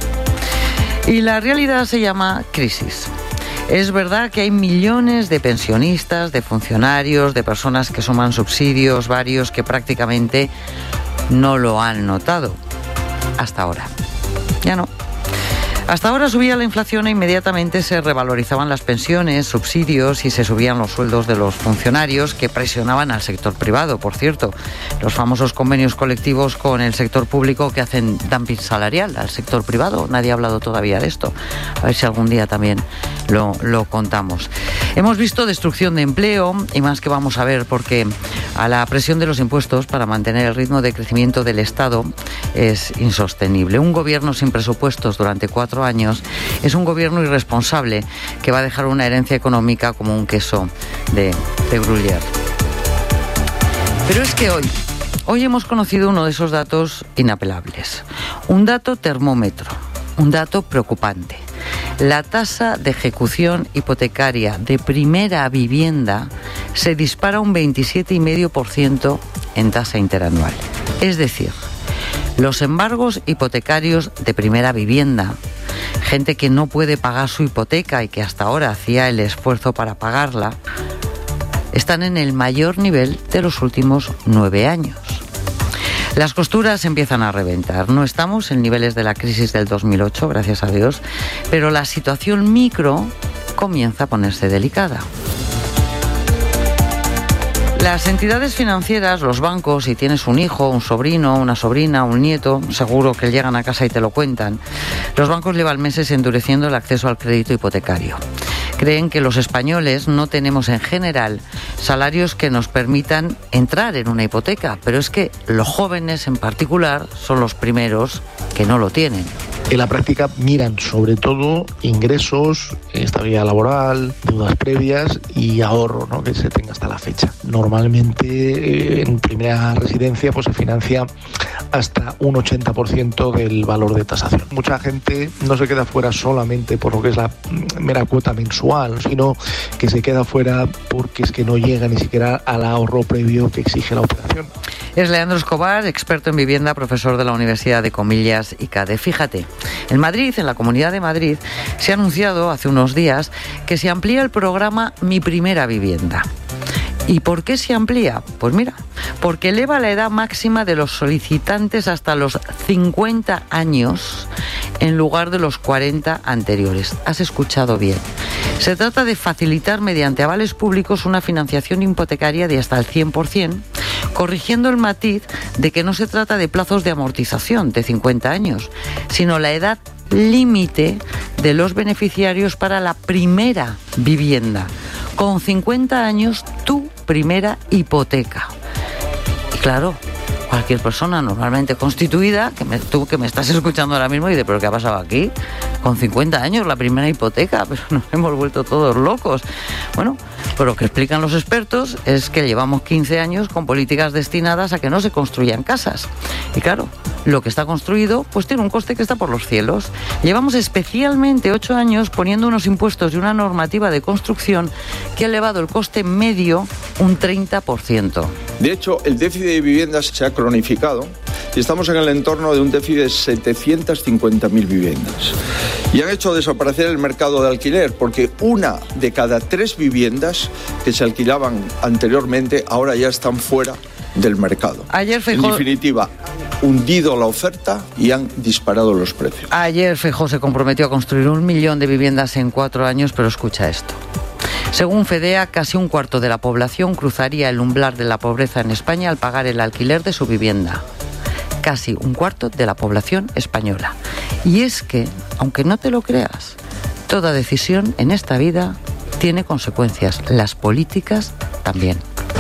Y la realidad se llama crisis. Es verdad que hay millones de pensionistas, de funcionarios, de personas que suman subsidios varios que prácticamente no lo han notado. Hasta ahora. Ya no. Hasta ahora subía la inflación e inmediatamente se revalorizaban las pensiones, subsidios y se subían los sueldos de los funcionarios que presionaban al sector privado, por cierto. Los famosos convenios colectivos con el sector público que hacen dumping salarial al sector privado. Nadie ha hablado todavía de esto. A ver si algún día también lo, lo contamos. Hemos visto destrucción de empleo y más que vamos a ver porque a la presión de los impuestos para mantener el ritmo de crecimiento del Estado es insostenible. Un gobierno sin presupuestos durante cuatro años es un gobierno irresponsable que va a dejar una herencia económica como un queso de, de Gruyère. Pero es que hoy, hoy hemos conocido uno de esos datos inapelables. Un dato termómetro, un dato preocupante. La tasa de ejecución hipotecaria de primera vivienda se dispara un veintisiete coma cinco por ciento en tasa interanual. Es decir, los embargos hipotecarios de primera vivienda, gente que no puede pagar su hipoteca y que hasta ahora hacía el esfuerzo para pagarla, están en el mayor nivel de los últimos nueve años. Las costuras empiezan a reventar. No estamos en niveles de la crisis del dos mil ocho, gracias a Dios, pero la situación micro comienza a ponerse delicada. Las entidades financieras, los bancos, si tienes un hijo, un sobrino, una sobrina, un nieto, seguro que llegan a casa y te lo cuentan. Los bancos llevan meses endureciendo el acceso al crédito hipotecario. Creen que los españoles no tenemos en general salarios que nos permitan entrar en una hipoteca, pero es que los jóvenes en particular son los primeros que no lo tienen. En la práctica miran sobre todo ingresos, estabilidad laboral, deudas previas y ahorro, ¿no?, que se tenga hasta la fecha. Normalmente eh, en primera residencia pues se financia hasta un ochenta por ciento del valor de tasación. Mucha gente no se queda fuera solamente por lo que es la mera cuota mensual, sino que se queda fuera porque es que no llega ni siquiera al ahorro previo que exige la operación. Es Leandro Escobar, experto en vivienda, profesor de la Universidad de Comillas y CADE. Fíjate, en Madrid, en la Comunidad de Madrid, se ha anunciado hace unos días que se amplía el programa Mi Primera Vivienda. ¿Y por qué se amplía? Pues mira, porque eleva la edad máxima de los solicitantes hasta los cincuenta años en lugar de los cuarenta anteriores. Has escuchado bien. Se trata de facilitar mediante avales públicos una financiación hipotecaria de hasta el cien por ciento, corrigiendo el matiz de que no se trata de plazos de amortización de cincuenta años, sino la edad límite de los beneficiarios para la primera vivienda. Con cincuenta años, tu primera hipoteca. Y claro, cualquier persona normalmente constituida, que me, tú que me estás escuchando ahora mismo, y dices, ¿pero qué ha pasado aquí? Con cincuenta años, la primera hipoteca, pero nos hemos vuelto todos locos. Bueno, pues lo que explican los expertos es que llevamos quince años con políticas destinadas a que no se construyan casas. Y claro, lo que está construido pues tiene un coste que está por los cielos. Llevamos especialmente ocho años poniendo unos impuestos y una normativa de construcción que ha elevado el coste medio un treinta por ciento. De hecho, el déficit de viviendas se ha cronificado y estamos en el entorno de un déficit de setecientas cincuenta mil viviendas. Y han hecho desaparecer el mercado de alquiler porque una de cada tres viviendas que se alquilaban anteriormente ahora ya están fuera del mercado. Ayer Feijóo... En definitiva, hundido la oferta y han disparado los precios. Ayer Feijóo se comprometió a construir un millón de viviendas en cuatro años, pero escucha esto. Según Fedea, casi un cuarto de la población cruzaría el umbral de la pobreza en España al pagar el alquiler de su vivienda. Casi un cuarto de la población española. Y es que, aunque no te lo creas, toda decisión en esta vida tiene consecuencias. Las políticas también.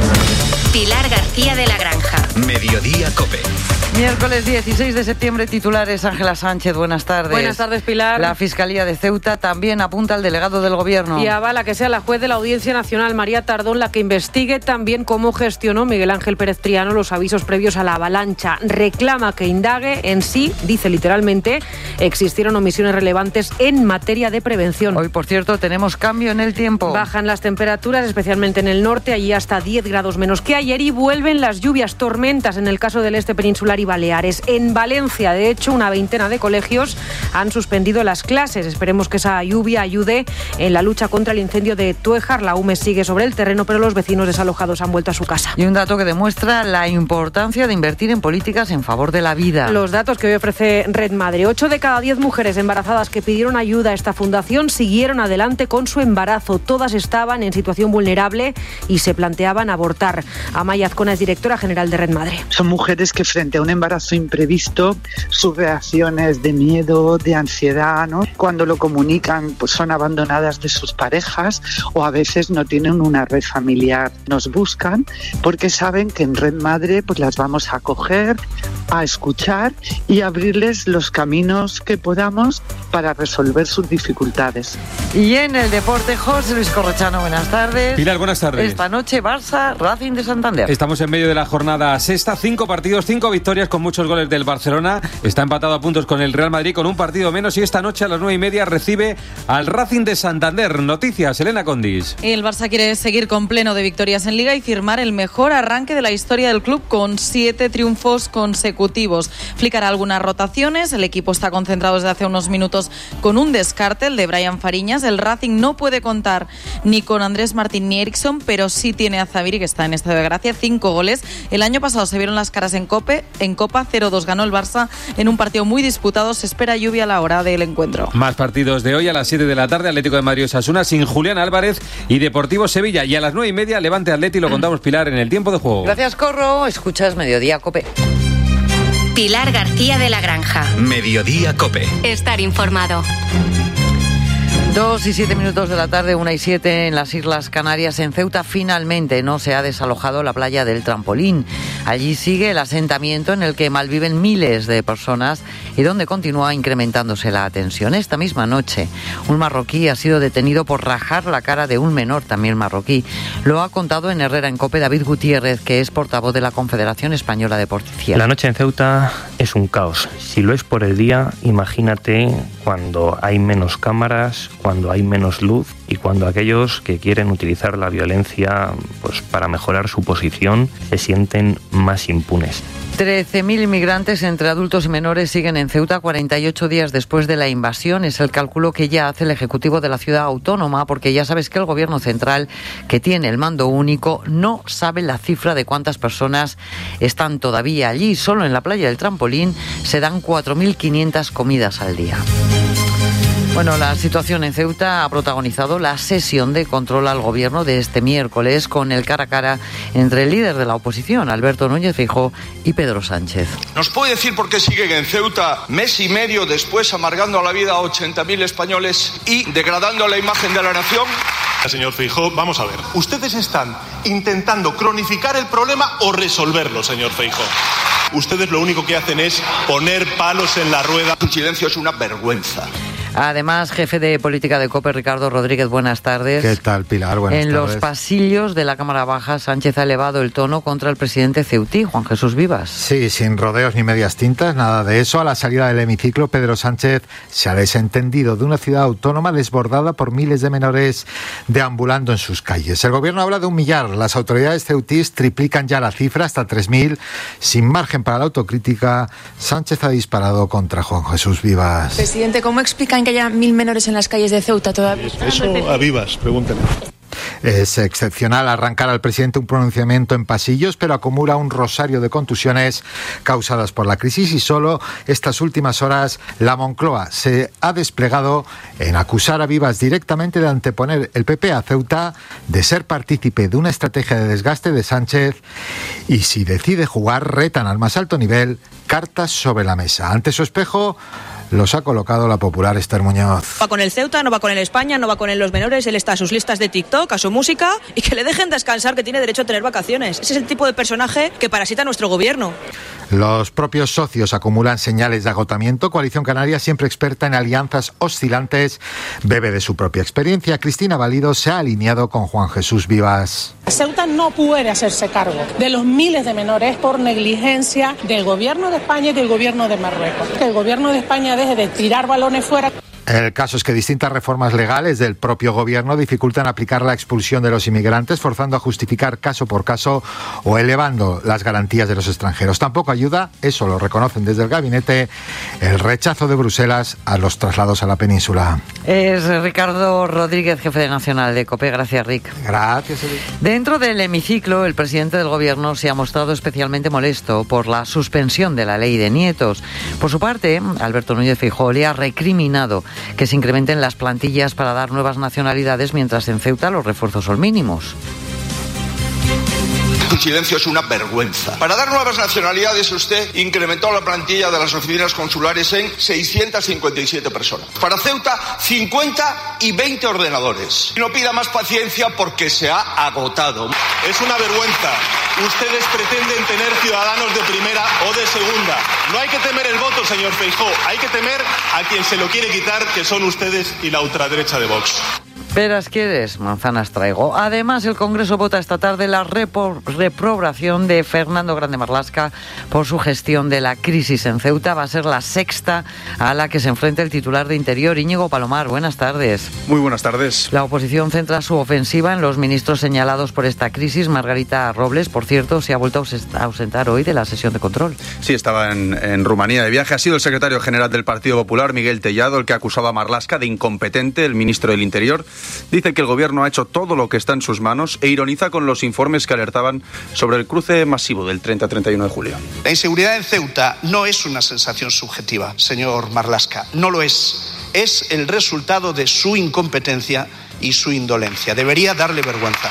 Pilar García de la Granja. Mediodía COPE. Miércoles dieciséis de septiembre, titulares. Ángela Sánchez, buenas tardes. Buenas tardes, Pilar. La Fiscalía de Ceuta también apunta al delegado del Gobierno. Y avala que sea la juez de la Audiencia Nacional, María Tardón, la que investigue también cómo gestionó Miguel Ángel Pérez Triano los avisos previos a la avalancha. Reclama que indague en sí, dice literalmente, existieron omisiones relevantes en materia de prevención. Hoy, por cierto, tenemos cambio en el tiempo. Bajan las temperaturas, especialmente en el norte, allí hasta diez grados menos que ayer, y vuelven las lluvias, tormentas en el caso del este peninsular y Baleares. En Valencia, de hecho, una veintena de colegios han suspendido las clases. Esperemos que esa lluvia ayude en la lucha contra el incendio de Tuéjar. La U M E sigue sobre el terreno, pero los vecinos desalojados han vuelto a su casa. Y un dato que demuestra la importancia de invertir en políticas en favor de la vida. Los datos que hoy ofrece Red Madre. Ocho de cada diez mujeres embarazadas que pidieron ayuda a esta fundación siguieron adelante con su embarazo. Todas estaban en situación vulnerable y se planteaban abortar. Amaya Azcona es directora general de Red Madre. Son mujeres que frente a un embarazo imprevisto, sus reacciones de miedo, de ansiedad, ¿no? Cuando lo comunican, pues son abandonadas de sus parejas o a veces no tienen una red familiar. Nos buscan porque saben que en Red Madre pues las vamos a acoger, a escuchar y abrirles los caminos que podamos para resolver sus dificultades. Y en el deporte, José Luis Corrochano, buenas tardes. Pilar, buenas tardes. Esta noche, Barça, Racing de Santander. Estamos en medio de la jornada sexta, cinco partidos, cinco victorias con muchos goles del Barcelona. Está empatado a puntos con el Real Madrid con un partido menos y esta noche a las nueve y media recibe al Racing de Santander. Noticias, Elena Condis. El Barça quiere seguir con pleno de victorias en Liga y firmar el mejor arranque de la historia del club con siete triunfos consecutivos. Flicará algunas rotaciones. El equipo está concentrado desde hace unos minutos con un descarte, el de Brian Fariñas. El Racing no puede contar ni con Andrés Martín ni Eriksson, pero sí tiene a Zaviri, que está en estado de gracia, cinco goles. El año pasado se vieron las caras en Cope, en Copa, cero dos ganó el Barça en un partido muy disputado. Se espera lluvia a la hora del encuentro. Más partidos de hoy a las siete de la tarde, Atlético de Madrid Osasuna sin Julián Álvarez y Deportivo Sevilla. Y a las nueve y media, Levante Atleti, lo contamos, Pilar, en el tiempo de juego. Gracias, Corro. Escuchas Mediodía COPE. Pilar García de la Granja. Mediodía COPE. Estar informado. Dos y siete minutos de la tarde, una y siete en las Islas Canarias. En Ceuta finalmente no se ha desalojado la playa del Trampolín. Allí sigue el asentamiento en el que malviven miles de personas y donde continúa incrementándose la tensión. Esta misma noche, un marroquí ha sido detenido por rajar la cara de un menor, también marroquí. Lo ha contado en Herrera en COPE David Gutiérrez, que es portavoz de la Confederación Española de Policía. La noche en Ceuta es un caos. Si lo es por el día, imagínate cuando hay menos cámaras, cuando hay menos luz y cuando aquellos que quieren utilizar la violencia pues, para mejorar su posición se sienten más impunes. trece mil inmigrantes entre adultos y menores siguen en Ceuta cuarenta y ocho días después de la invasión. Es el cálculo que ya hace el Ejecutivo de la ciudad autónoma, porque ya sabes que el Gobierno central, que tiene el mando único, no sabe la cifra de cuántas personas están todavía allí. Solo en la playa del Trampolín se dan cuatro mil quinientas comidas al día. Bueno, la situación en Ceuta ha protagonizado la sesión de control al Gobierno de este miércoles con el cara a cara entre el líder de la oposición, Alberto Núñez Feijóo, y Pedro Sánchez. ¿Nos puede decir por qué siguen en Ceuta mes y medio después amargando la vida a ochenta mil españoles y degradando la imagen de la nación? Señor Feijóo, vamos a ver. Ustedes están intentando cronificar el problema o resolverlo, señor Feijóo. Ustedes lo único que hacen es poner palos en la rueda. Su silencio es una vergüenza. Además, jefe de política de COPE, Ricardo Rodríguez, buenas tardes. ¿Qué tal, Pilar? Buenas en tardes. En los pasillos de la Cámara Baja, Sánchez ha elevado el tono contra el presidente ceutí, Juan Jesús Vivas. Sí, sin rodeos ni medias tintas, nada de eso. A la salida del hemiciclo, Pedro Sánchez se ha desentendido de una ciudad autónoma desbordada por miles de menores deambulando en sus calles. El gobierno habla de un millar. Las autoridades ceutís triplican ya la cifra hasta tres mil. Sin margen para la autocrítica, Sánchez ha disparado contra Juan Jesús Vivas. Presidente, ¿cómo explican que haya mil menores en las calles de Ceuta todavía? Eso a Vivas, pregúntenle. Es excepcional arrancar al presidente un pronunciamiento en pasillos, pero acumula un rosario de contusiones causadas por la crisis y solo estas últimas horas la Moncloa se ha desplegado en acusar a Vivas directamente de anteponer el P P a Ceuta, de ser partícipe de una estrategia de desgaste de Sánchez y, si decide jugar, retan al más alto nivel cartas sobre la mesa. Ante su espejo los ha colocado la popular Esther Muñoz. Va con el Ceuta, no va con el España, no va con el los menores, él está a sus listas de TikTok, a su música y que le dejen descansar, que tiene derecho a tener vacaciones. Ese es el tipo de personaje que parasita nuestro gobierno. Los propios socios acumulan señales de agotamiento. Coalición Canaria, siempre experta en alianzas oscilantes, bebe de su propia experiencia. Cristina Valido se ha alineado con Juan Jesús Vivas. Ceuta no puede hacerse cargo de los miles de menores por negligencia del gobierno de España y del gobierno de Marruecos. Que el gobierno de España deje de tirar balones fuera. El caso es que distintas reformas legales del propio gobierno dificultan aplicar la expulsión de los inmigrantes, forzando a justificar caso por caso o elevando las garantías de los extranjeros. Tampoco ayuda, eso lo reconocen desde el gabinete, el rechazo de Bruselas a los traslados a la península. Es Ricardo Rodríguez, jefe de Nacional de COPE. Gracias, Rick. Gracias, Rick. Dentro del hemiciclo, el presidente del gobierno se ha mostrado especialmente molesto por la suspensión de la ley de nietos. Por su parte, Alberto Núñez Feijóo le ha recriminado que se incrementen las plantillas para dar nuevas nacionalidades, mientras en Ceuta los refuerzos son mínimos. Su silencio es una vergüenza. Para dar nuevas nacionalidades, usted incrementó la plantilla de las oficinas consulares en seiscientas cincuenta y siete personas. Para Ceuta, cincuenta y veinte ordenadores. Y no pida más paciencia porque se ha agotado. Es una vergüenza. Ustedes pretenden tener ciudadanos de primera o de segunda. No hay que temer el voto, señor Feijóo. Hay que temer a quien se lo quiere quitar, que son ustedes y la ultraderecha de Vox. Peras quieres, manzanas traigo. Además, el Congreso vota esta tarde la repro- reprobación de Fernando Grande Marlaska por su gestión de la crisis en Ceuta. Va a ser la sexta a la que se enfrenta el titular de Interior, Íñigo Palomar. Buenas tardes. Muy buenas tardes. La oposición centra su ofensiva en los ministros señalados por esta crisis. Margarita Robles, por cierto, se ha vuelto a ausentar hoy de la sesión de control. Sí, estaba en, en Rumanía de viaje. Ha sido el secretario general del Partido Popular, Miguel Tellado, el que acusaba a Marlaska de incompetente, el ministro del Interior. Dice que el gobierno ha hecho todo lo que está en sus manos e ironiza con los informes que alertaban sobre el cruce masivo del treinta a treinta y uno de julio. La inseguridad en Ceuta no es una sensación subjetiva, señor Marlaska, no lo es. Es el resultado de su incompetencia y su indolencia. Debería darle vergüenza.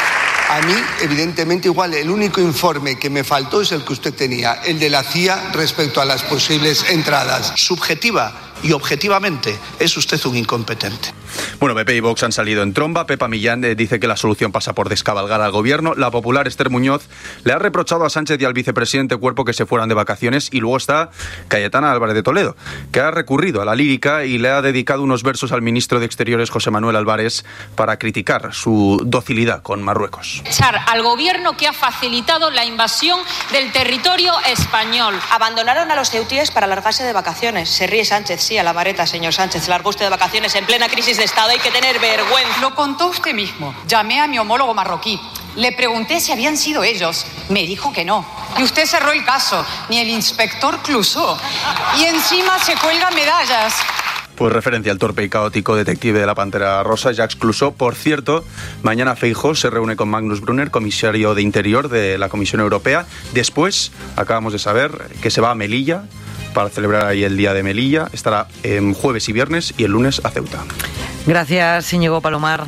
A mí, evidentemente, igual el único informe que me faltó es el que usted tenía, el de la C I A respecto a las posibles entradas. Subjetiva y objetivamente es usted un incompetente. Bueno, P P y Vox han salido en tromba. Pepa Millán eh, dice que la solución pasa por descabalgar al gobierno. La popular Esther Muñoz le ha reprochado a Sánchez y al vicepresidente Cuerpo que se fueran de vacaciones. Y luego está Cayetana Álvarez de Toledo, que ha recurrido a la lírica y le ha dedicado unos versos al ministro de Exteriores, José Manuel Álvarez, para criticar su docilidad con Marruecos. Echar al gobierno que ha facilitado la invasión del territorio español. Abandonaron a los ceutíes para largarse de vacaciones. Se ríe Sánchez, sí, a la vareta, señor Sánchez. Se largó usted de vacaciones en plena crisis de Estado. Hay que tener vergüenza. Lo contó usted mismo. Llamé a mi homólogo marroquí. Le pregunté si habían sido ellos. Me dijo que no. Y usted cerró el caso. Ni el inspector Clouseau. Y encima se cuelgan medallas. Pues referencia al torpe y caótico detective de la Pantera Rosa, Jacques Clouseau. Por cierto, mañana Feijóo se reúne con Magnus Brunner, comisario de Interior de la Comisión Europea. Después, acabamos de saber que se va a Melilla para celebrar ahí el Día de Melilla. Estará en jueves y viernes y el lunes a Ceuta. Gracias, Íñigo Palomar.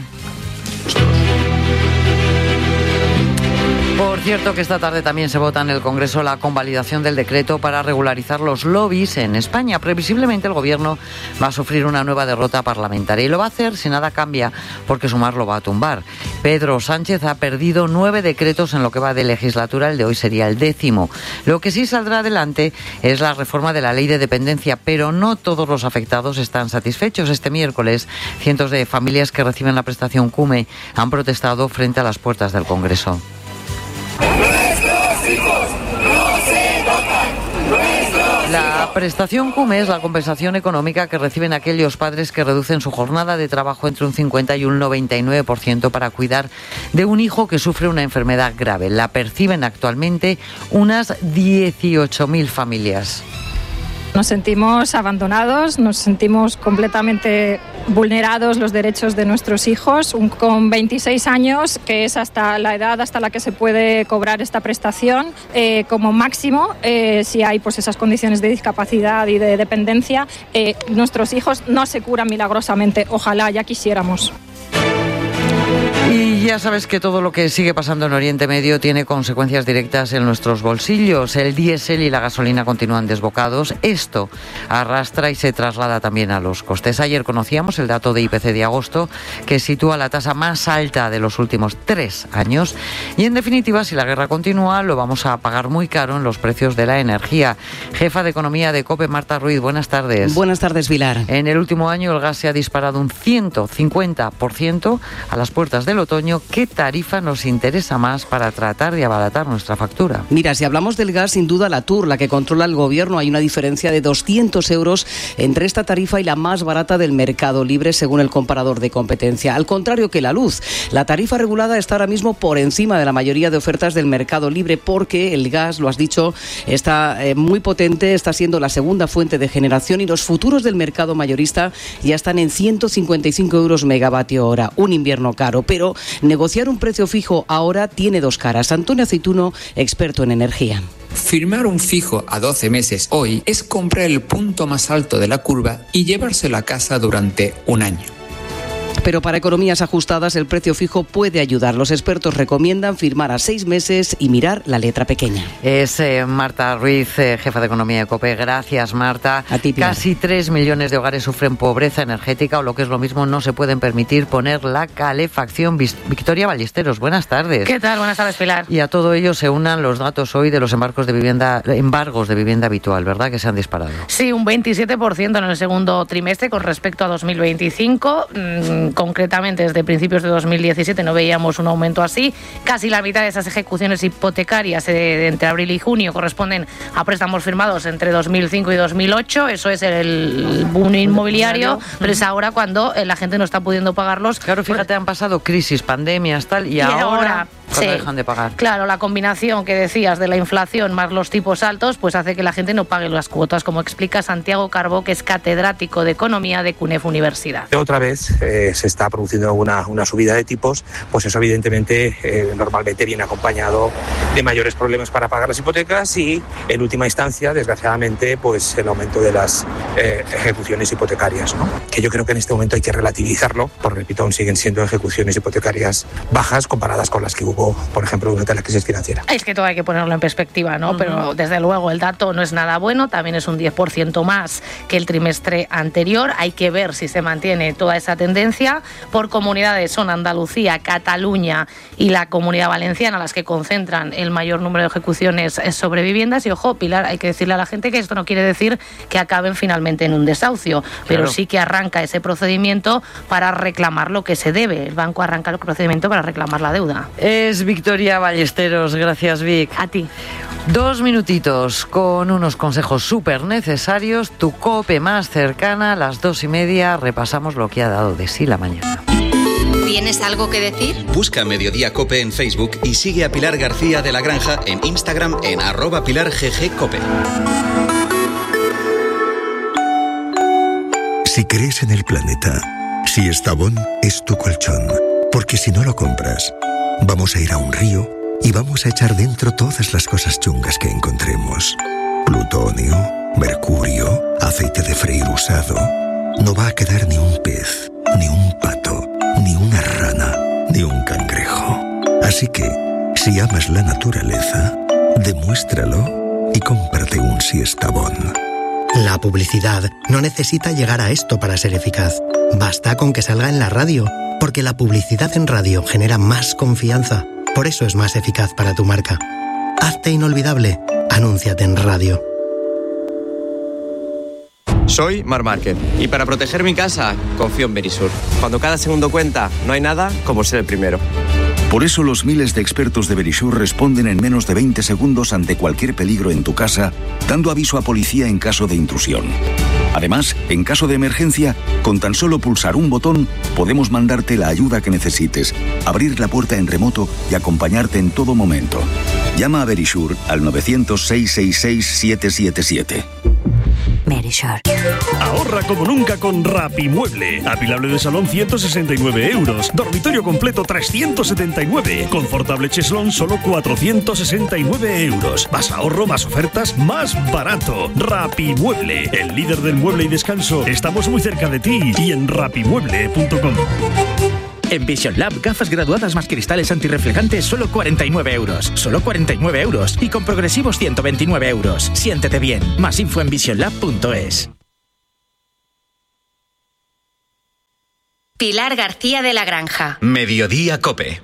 Por cierto, que esta tarde también se vota en el Congreso la convalidación del decreto para regularizar los lobbies en España. Previsiblemente el Gobierno va a sufrir una nueva derrota parlamentaria y lo va a hacer si nada cambia, porque Sumar lo va a tumbar. Pedro Sánchez ha perdido nueve decretos en lo que va de legislatura, el de hoy sería el décimo. Lo que sí saldrá adelante es la reforma de la ley de dependencia, pero no todos los afectados están satisfechos. Este miércoles, cientos de familias que reciben la prestación CUME han protestado frente a las puertas del Congreso. Nuestros hijos no se tocan. Nuestros La prestación CUME es la compensación económica que reciben aquellos padres que reducen su jornada de trabajo entre un cincuenta y un noventa y nueve por ciento para cuidar de un hijo que sufre una enfermedad grave. La perciben actualmente unas dieciocho mil familias. Nos sentimos abandonados, nos sentimos completamente vulnerados los derechos de nuestros hijos. Un, con veintiséis años, que es hasta la edad hasta la que se puede cobrar esta prestación, eh, como máximo, eh, si hay pues esas condiciones de discapacidad y de dependencia, eh, nuestros hijos no se curan milagrosamente. Ojalá, ya quisiéramos. Y ya sabes que todo lo que sigue pasando en Oriente Medio tiene consecuencias directas en nuestros bolsillos. El diésel y la gasolina continúan desbocados. Esto arrastra y se traslada también a los costes. Ayer conocíamos el dato de I P C de agosto, que sitúa la tasa más alta de los últimos tres años. Y en definitiva, si la guerra continúa, lo vamos a pagar muy caro en los precios de la energía. Jefa de Economía de COPE, Marta Ruiz, buenas tardes. Buenas tardes, Pilar. En el último año el gas se ha disparado un ciento cincuenta por ciento a las puertas del otoño. ¿Qué tarifa nos interesa más para tratar de abaratar nuestra factura? Mira, si hablamos del gas, sin duda la Tour, la que controla el gobierno, hay una diferencia de doscientos euros entre esta tarifa y la más barata del mercado libre, según el comparador de competencia. Al contrario que la luz, la tarifa regulada está ahora mismo por encima de la mayoría de ofertas del mercado libre, porque el gas, lo has dicho, está eh, muy potente, está siendo la segunda fuente de generación y los futuros del mercado mayorista ya están en ciento cincuenta y cinco euros megavatio hora. Un invierno caro, pero negociar un precio fijo ahora tiene dos caras. Antonio Aceituno, experto en energía. Firmar un fijo a doce meses hoy es comprar el punto más alto de la curva y llevárselo a casa durante un año. Pero para economías ajustadas el precio fijo puede ayudar. Los expertos recomiendan firmar a seis meses y mirar la letra pequeña. Es eh, Marta Ruiz, eh, jefa de Economía de COPE. Gracias, Marta. A ti, Pilar. Casi tres millones de hogares sufren pobreza energética o, lo que es lo mismo, no se pueden permitir poner la calefacción. Victoria Ballesteros, buenas tardes. ¿Qué tal? Buenas tardes, Pilar. Y a todo ello se unan los datos hoy de los embargos de vivienda, embargos de vivienda habitual, ¿verdad?, que se han disparado. Sí, un veintisiete por ciento en el segundo trimestre con respecto a dos mil veinticinco. Mm, concretamente, desde principios de dos mil diecisiete no veíamos un aumento así. Casi la mitad de esas ejecuciones hipotecarias eh, de entre abril y junio corresponden a préstamos firmados entre dos mil cinco y dos mil ocho. Eso es el boom inmobiliario, pero es ahora cuando la gente no está pudiendo pagarlos. Claro, fíjate, han pasado crisis, pandemias, tal, y, y ahora, ahora sí, dejan de pagar. Claro, la combinación que decías de la inflación más los tipos altos, pues hace que la gente no pague las cuotas, como explica Santiago Carbó, que es catedrático de Economía de CUNEF Universidad. Otra vez eh, se está produciendo una, una subida de tipos, pues eso evidentemente eh, normalmente viene acompañado de mayores problemas para pagar las hipotecas y, en última instancia, desgraciadamente, pues el aumento de las eh, ejecuciones hipotecarias, ¿no? Que yo creo que en este momento hay que relativizarlo, porque, repito, aún siguen siendo ejecuciones hipotecarias bajas comparadas con las que hubo, por ejemplo, durante la crisis financiera. Es que todo hay que ponerlo en perspectiva, ¿no? Uh-huh. Pero desde luego el dato no es nada bueno, también es un diez por ciento más que el trimestre anterior. Hay que ver si se mantiene toda esa tendencia. Por comunidades son Andalucía, Cataluña y la Comunidad Valenciana las que concentran el mayor número de ejecuciones sobre viviendas. Y ojo, Pilar, hay que decirle a la gente que esto no quiere decir que acaben finalmente en un desahucio, claro, pero sí que arranca ese procedimiento para reclamar lo que se debe. El banco arranca el procedimiento para reclamar la deuda. Es Victoria Ballesteros. Gracias, Vic. A ti. Dos minutitos con unos consejos súper necesarios. Tu COPE más cercana, a las dos y media repasamos lo que ha dado de sí la mañana. ¿Tienes algo que decir? Busca Mediodía COPE en Facebook y sigue a Pilar García de la Granja en Instagram en arroba Pilar G G COPE. Si crees en el planeta, si Estavón es tu colchón, porque si no lo compras, vamos a ir a un río y vamos a echar dentro todas las cosas chungas que encontremos. Plutonio, mercurio, aceite de freír usado. No va a quedar ni un pez, ni un pato, ni una rana, ni un cangrejo. Así que, si amas la naturaleza, demuéstralo y cómprate un Siestabón. La publicidad no necesita llegar a esto para ser eficaz. Basta con que salga en la radio, porque la publicidad en radio genera más confianza. Por eso es más eficaz para tu marca. Hazte inolvidable. Anúnciate en radio. Soy Mar Márquez y para proteger mi casa confío en Verisur. Cuando cada segundo cuenta, no hay nada como ser el primero. Por eso los miles de expertos de Verisur responden en menos de veinte segundos ante cualquier peligro en tu casa, dando aviso a policía en caso de intrusión. Además, en caso de emergencia, con tan solo pulsar un botón, podemos mandarte la ayuda que necesites, abrir la puerta en remoto y acompañarte en todo momento. Llama a Verisur al nueve cero cero, seis seis seis, siete siete siete. Berisur. Ahorra como nunca con Rapimueble. Apilable de salón ciento sesenta y nueve euros. Dormitorio completo trescientos setenta y nueve. Confortable cheslón solo cuatrocientos sesenta y nueve euros. Más ahorro, más ofertas, más barato. Rapimueble, el líder del mueble y descanso. Estamos muy cerca de ti y en rapimueble punto com. En Vision Lab, gafas graduadas más cristales antirreflejantes, solo cuarenta y nueve euros. Solo cuarenta y nueve euros. Y con progresivos ciento veintinueve euros. Siéntete bien. Más info en vision lab punto es. Pilar García de la Granja. Mediodía Cope.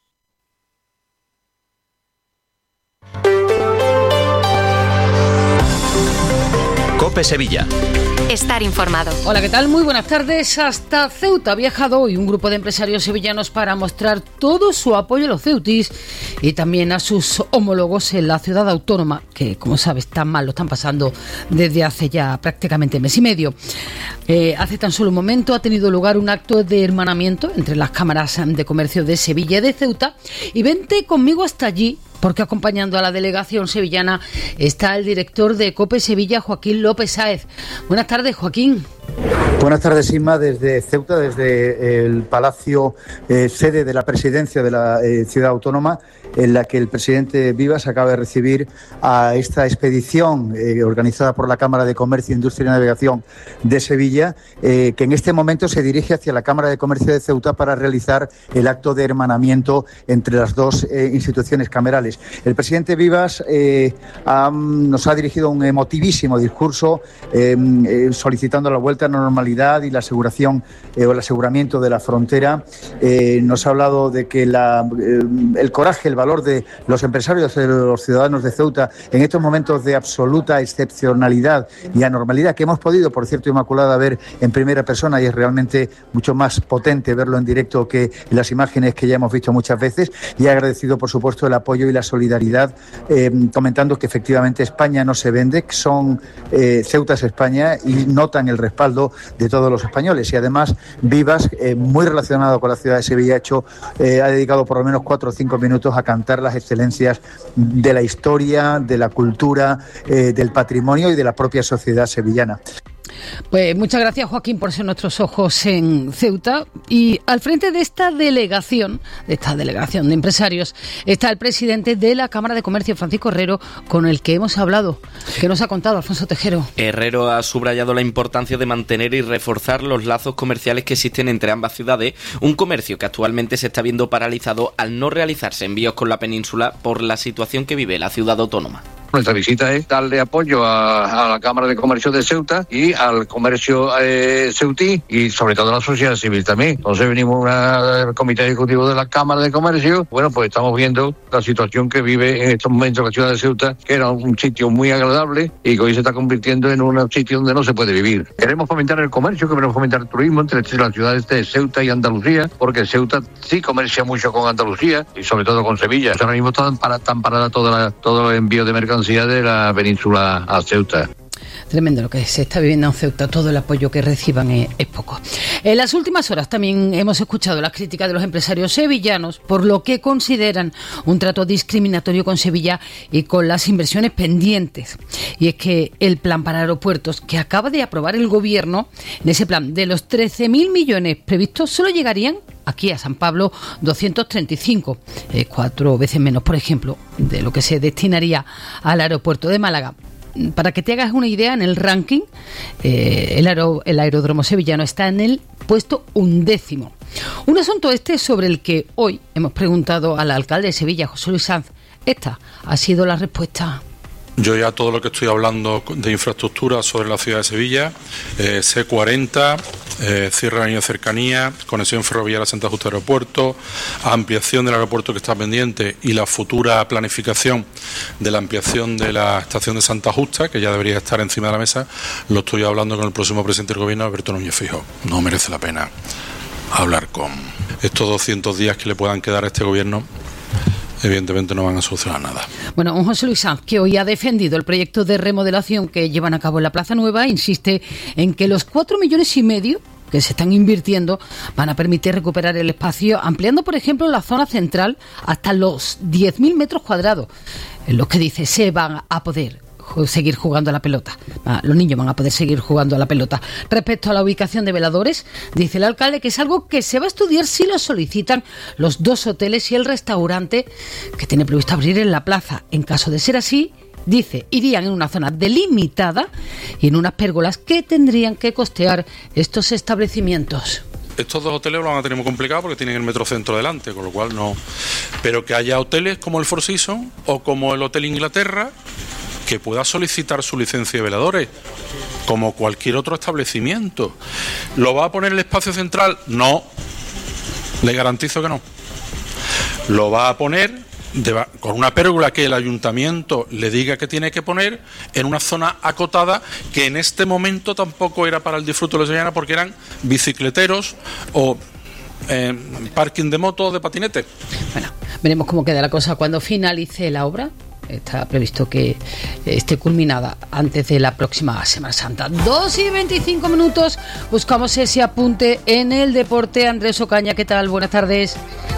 Cope Sevilla. Estar informado. Hola, ¿qué tal? Muy buenas tardes. Hasta Ceuta ha viajado hoy un grupo de empresarios sevillanos para mostrar todo su apoyo a los ceutis y también a sus homólogos en la ciudad autónoma, que, como sabes, tan mal lo están pasando desde hace ya prácticamente mes y medio. Eh, hace tan solo un momento ha tenido lugar un acto de hermanamiento entre las cámaras de comercio de Sevilla y de Ceuta, y vente conmigo hasta allí, porque acompañando a la delegación sevillana está el director de COPE Sevilla, Joaquín López Sáez. Buenas tardes, Joaquín. Buenas tardes, Inma, desde Ceuta, desde el Palacio, eh, sede de la presidencia de la eh, ciudad autónoma, en la que el presidente Vivas acaba de recibir a esta expedición eh, organizada por la Cámara de Comercio, Industria y Navegación de Sevilla, eh, que en este momento se dirige hacia la Cámara de Comercio de Ceuta para realizar el acto de hermanamiento entre las dos eh, instituciones camerales. El presidente Vivas eh, ha, nos ha dirigido un emotivísimo discurso eh, eh, solicitando la vuelta a la normalidad y la aseguración eh, o el aseguramiento de la frontera. Eh, nos ha hablado de que la, eh, el coraje, el valor de los empresarios, de los ciudadanos de Ceuta en estos momentos de absoluta excepcionalidad y anormalidad que hemos podido, por cierto, Inmaculada, ver en primera persona, y es realmente mucho más potente verlo en directo que en las imágenes que ya hemos visto muchas veces, y ha agradecido, por supuesto, el apoyo y la solidaridad, eh, comentando que efectivamente España no se vende, que son eh, Ceuta es España, y notan el respaldo de todos los españoles. Y además Vivas, eh, muy relacionado con la ciudad de Sevilla, ha hecho, eh, ha dedicado por lo menos cuatro o cinco minutos a cantar las excelencias de la historia, de la cultura, eh, del patrimonio y de la propia sociedad sevillana. Pues muchas gracias, Joaquín, por ser nuestros ojos en Ceuta. Y al frente de esta delegación, de esta delegación de empresarios, está el presidente de la Cámara de Comercio, Francisco Herrero, con el que hemos hablado. ¿Qué nos ha contado, Alfonso Tejero? Herrero ha subrayado la importancia de mantener y reforzar los lazos comerciales que existen entre ambas ciudades, un comercio que actualmente se está viendo paralizado al no realizarse envíos con la península por la situación que vive la ciudad autónoma. Nuestra visita es darle apoyo a, a la Cámara de Comercio de Ceuta y al comercio eh, ceutí, y sobre todo a la sociedad civil también. Entonces venimos al comité ejecutivo de la Cámara de Comercio. Bueno, pues estamos viendo la situación que vive en estos momentos la ciudad de Ceuta, que era un sitio muy agradable y que hoy se está convirtiendo en un sitio donde no se puede vivir. Queremos fomentar el comercio, queremos fomentar el turismo entre las ciudades de Ceuta y Andalucía, porque Ceuta sí comercia mucho con Andalucía y sobre todo con Sevilla. Ahora mismo están para, tan parada toda la, todo el envío de mercancías de la península a Ceuta. Tremendo lo que se está viviendo en Ceuta, todo el apoyo que reciban es, es poco. En las últimas horas también hemos escuchado las críticas de los empresarios sevillanos por lo que consideran un trato discriminatorio con Sevilla y con las inversiones pendientes. Y es que el plan para aeropuertos que acaba de aprobar el Gobierno, en ese plan de los trece mil millones previstos, solo llegarían aquí a San Pablo doscientos treinta y cinco, eh, cuatro veces menos, por ejemplo, de lo que se destinaría al aeropuerto de Málaga. Para que te hagas una idea, en el ranking, eh, el, aero, el aeródromo sevillano está en el puesto undécimo. Un asunto este sobre el que hoy hemos preguntado al alcalde de Sevilla, José Luis Sanz. Esta ha sido la respuesta. Yo ya todo lo que estoy hablando de infraestructura sobre la ciudad de Sevilla, eh, C cuarenta, eh, cierre de la línea de cercanía, conexión ferroviaria a Santa Justa Aeropuerto, ampliación del aeropuerto que está pendiente y la futura planificación de la ampliación de la estación de Santa Justa, que ya debería estar encima de la mesa, lo estoy hablando con el próximo presidente del Gobierno, Alberto Núñez Feijóo. No merece la pena hablar con estos doscientos días que le puedan quedar a este Gobierno. Evidentemente no van a solucionar nada. Bueno, un José Luis Sanz, que hoy ha defendido el proyecto de remodelación que llevan a cabo en la Plaza Nueva, insiste en que los cuatro millones y medio que se están invirtiendo van a permitir recuperar el espacio, ampliando, por ejemplo, la zona central hasta los diez mil metros cuadrados, en los que dice se van a poder seguir jugando a la pelota. Los niños van a poder seguir jugando a la pelota. Respecto a la ubicación de veladores, dice el alcalde que es algo que se va a estudiar si lo solicitan los dos hoteles y el restaurante que tiene previsto abrir en la plaza. En caso de ser así, dice, irían en una zona delimitada y en unas pérgolas que tendrían que costear estos establecimientos. Estos dos hoteles lo van a tener muy complicado porque tienen el Metrocentro delante, con lo cual no. Pero que haya hoteles como el Four Seasons o como el Hotel Inglaterra que pueda solicitar su licencia de veladores, como cualquier otro establecimiento. ¿Lo va a poner el espacio central? No. Le garantizo que no. Lo va a poner de, con una pérgola que el ayuntamiento le diga que tiene que poner en una zona acotada que en este momento tampoco era para el disfrute de la sevillana porque eran bicicleteros o eh, parking de moto o de patinete. Bueno, veremos cómo queda la cosa cuando finalice la obra. Está previsto que esté culminada antes de la próxima Semana Santa. Dos y veinticinco minutos. Buscamos ese apunte en el deporte. Andrés Ocaña, ¿qué tal? Buenas tardes.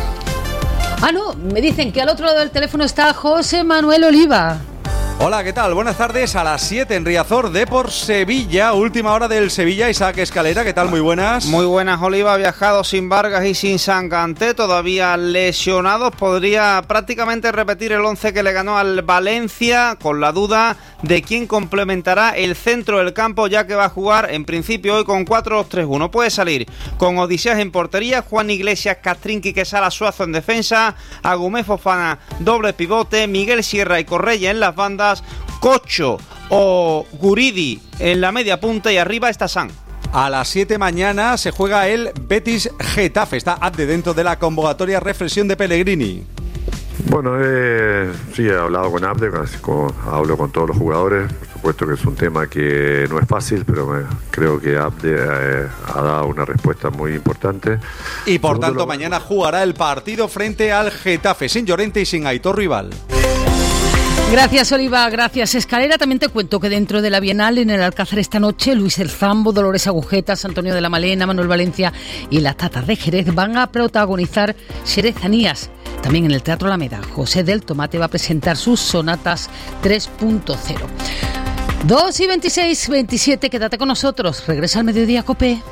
Ah, no, me dicen que al otro lado del teléfono está José Manuel Oliva. Hola, ¿qué tal? Buenas tardes. A las siete en Riazor, Depor Sevilla, última hora del Sevilla. Isaac Escalera, ¿qué tal? Muy buenas. Muy buenas, Oliva. Ha viajado sin Vargas y sin Sanganté, todavía lesionados. Podría prácticamente repetir el once que le ganó al Valencia, con la duda de quién complementará el centro del campo, ya que va a jugar en principio hoy con cuatro dos tres uno. Puede salir con Odiseas en portería, Juan Iglesias, Castrinqui, Quesada, Suazo en defensa, Agumé, Fofana, doble pivote, Miguel Sierra y Correia en las bandas, Cocho o Guridi en la media punta y arriba está San. A las siete mañana se juega el Betis Getafe. Está Abde dentro de la convocatoria. Reflexión de Pellegrini. Bueno, eh, sí, he hablado con Abde, con, hablo con todos los jugadores. Por supuesto que es un tema que no es fácil, pero me, creo que Abde eh, ha dado una respuesta muy importante. Y por Segundo tanto lo... mañana jugará el partido frente al Getafe, sin Llorente y sin Aitor Rival. Gracias, Oliva, gracias. Escalera, también te cuento que dentro de la Bienal en el Alcázar esta noche, Luis El Zambo, Dolores Agujetas, Antonio de la Malena, Manuel Valencia y las Tatas de Jerez van a protagonizar Xerezanías. También en el Teatro Alameda, José del Tomate va a presentar sus sonatas tres punto cero. dos y veintiséis, veintisiete, quédate con nosotros. Regresa al mediodía, COPE.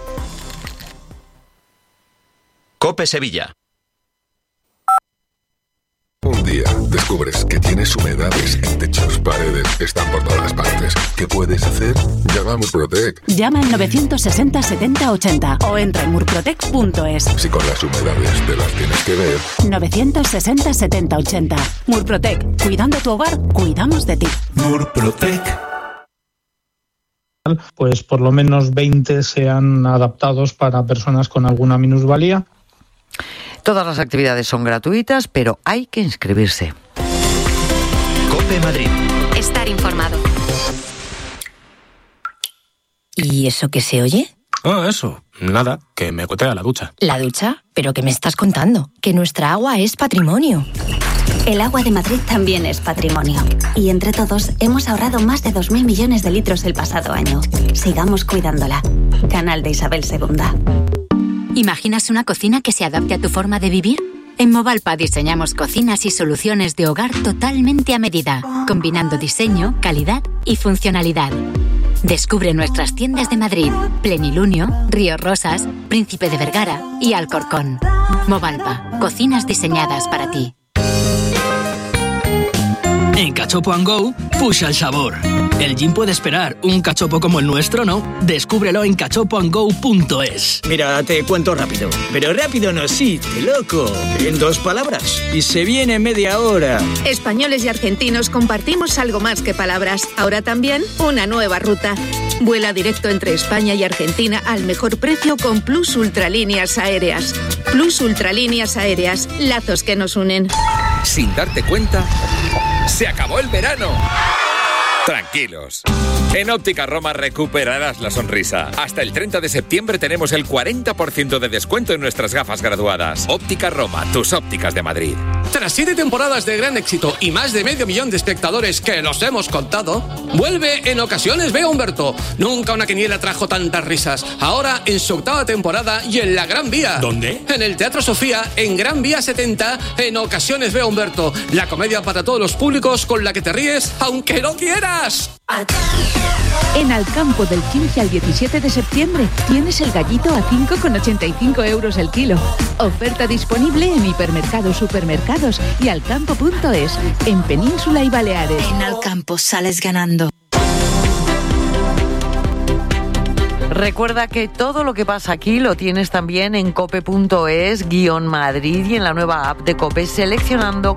COPE Sevilla. Un día descubres que tienes humedades en techos, paredes, están por todas partes. ¿Qué puedes hacer? Llama a Murprotec. Llama al novecientos sesenta setenta ochenta o entra en murprotec punto es. Si con las humedades te las tienes que ver. novecientos sesenta setenta ochenta. Murprotec. Cuidando tu hogar, cuidamos de ti. Murprotec. Pues por lo menos veinte sean adaptados para personas con alguna minusvalía. Todas las actividades son gratuitas, pero hay que inscribirse. COPE Madrid. Estar informado. ¿Y eso qué se oye? Ah, eso. Nada, que me acoté a la ducha. ¿La ducha? ¿Pero qué me estás contando? Que nuestra agua es patrimonio. El agua de Madrid también es patrimonio. Y entre todos hemos ahorrado más de dos mil millones de litros el pasado año. Sigamos cuidándola. Canal de Isabel segunda. ¿Imaginas una cocina que se adapte a tu forma de vivir? En Movalpa diseñamos cocinas y soluciones de hogar totalmente a medida, combinando diseño, calidad y funcionalidad. Descubre nuestras tiendas de Madrid, Plenilunio, Río Rosas, Príncipe de Vergara y Alcorcón. Movalpa, cocinas diseñadas para ti. En Cachopo and Go, push el sabor. El gin puede esperar, un cachopo como el nuestro no. Descúbrelo en cachopo and go punto es. Mira, te cuento rápido. Pero rápido no existe, loco. En dos palabras. Y se viene en media hora. Españoles y argentinos compartimos algo más que palabras. Ahora también una nueva ruta. Vuela directo entre España y Argentina al mejor precio con Plus Ultralíneas Aéreas. Plus Ultralíneas Aéreas, lazos que nos unen. Sin darte cuenta, se acabó el verano. Tranquilos. En Óptica Roma recuperarás la sonrisa. Hasta el treinta de septiembre tenemos el cuarenta por ciento de descuento en nuestras gafas graduadas. Óptica Roma, tus ópticas de Madrid. Tras siete temporadas de gran éxito y más de medio millón de espectadores que nos hemos contado, vuelve En Ocasiones Veo a Humberto. Nunca una quiniela trajo tantas risas. Ahora en su octava temporada y en la Gran Vía. ¿Dónde? En el Teatro Sofía, en Gran Vía setenta, En Ocasiones Veo a Humberto. La comedia para todos los públicos con la que te ríes aunque no quieras. En Alcampo del quince al diecisiete de septiembre tienes el gallito a cinco con ochenta y cinco euros el kilo. Oferta disponible en hipermercados, supermercados y alcampo punto es, en Península y Baleares. En Alcampo sales ganando. Recuerda que todo lo que pasa aquí lo tienes también en cope punto es guión Madrid y en la nueva app de COPE seleccionando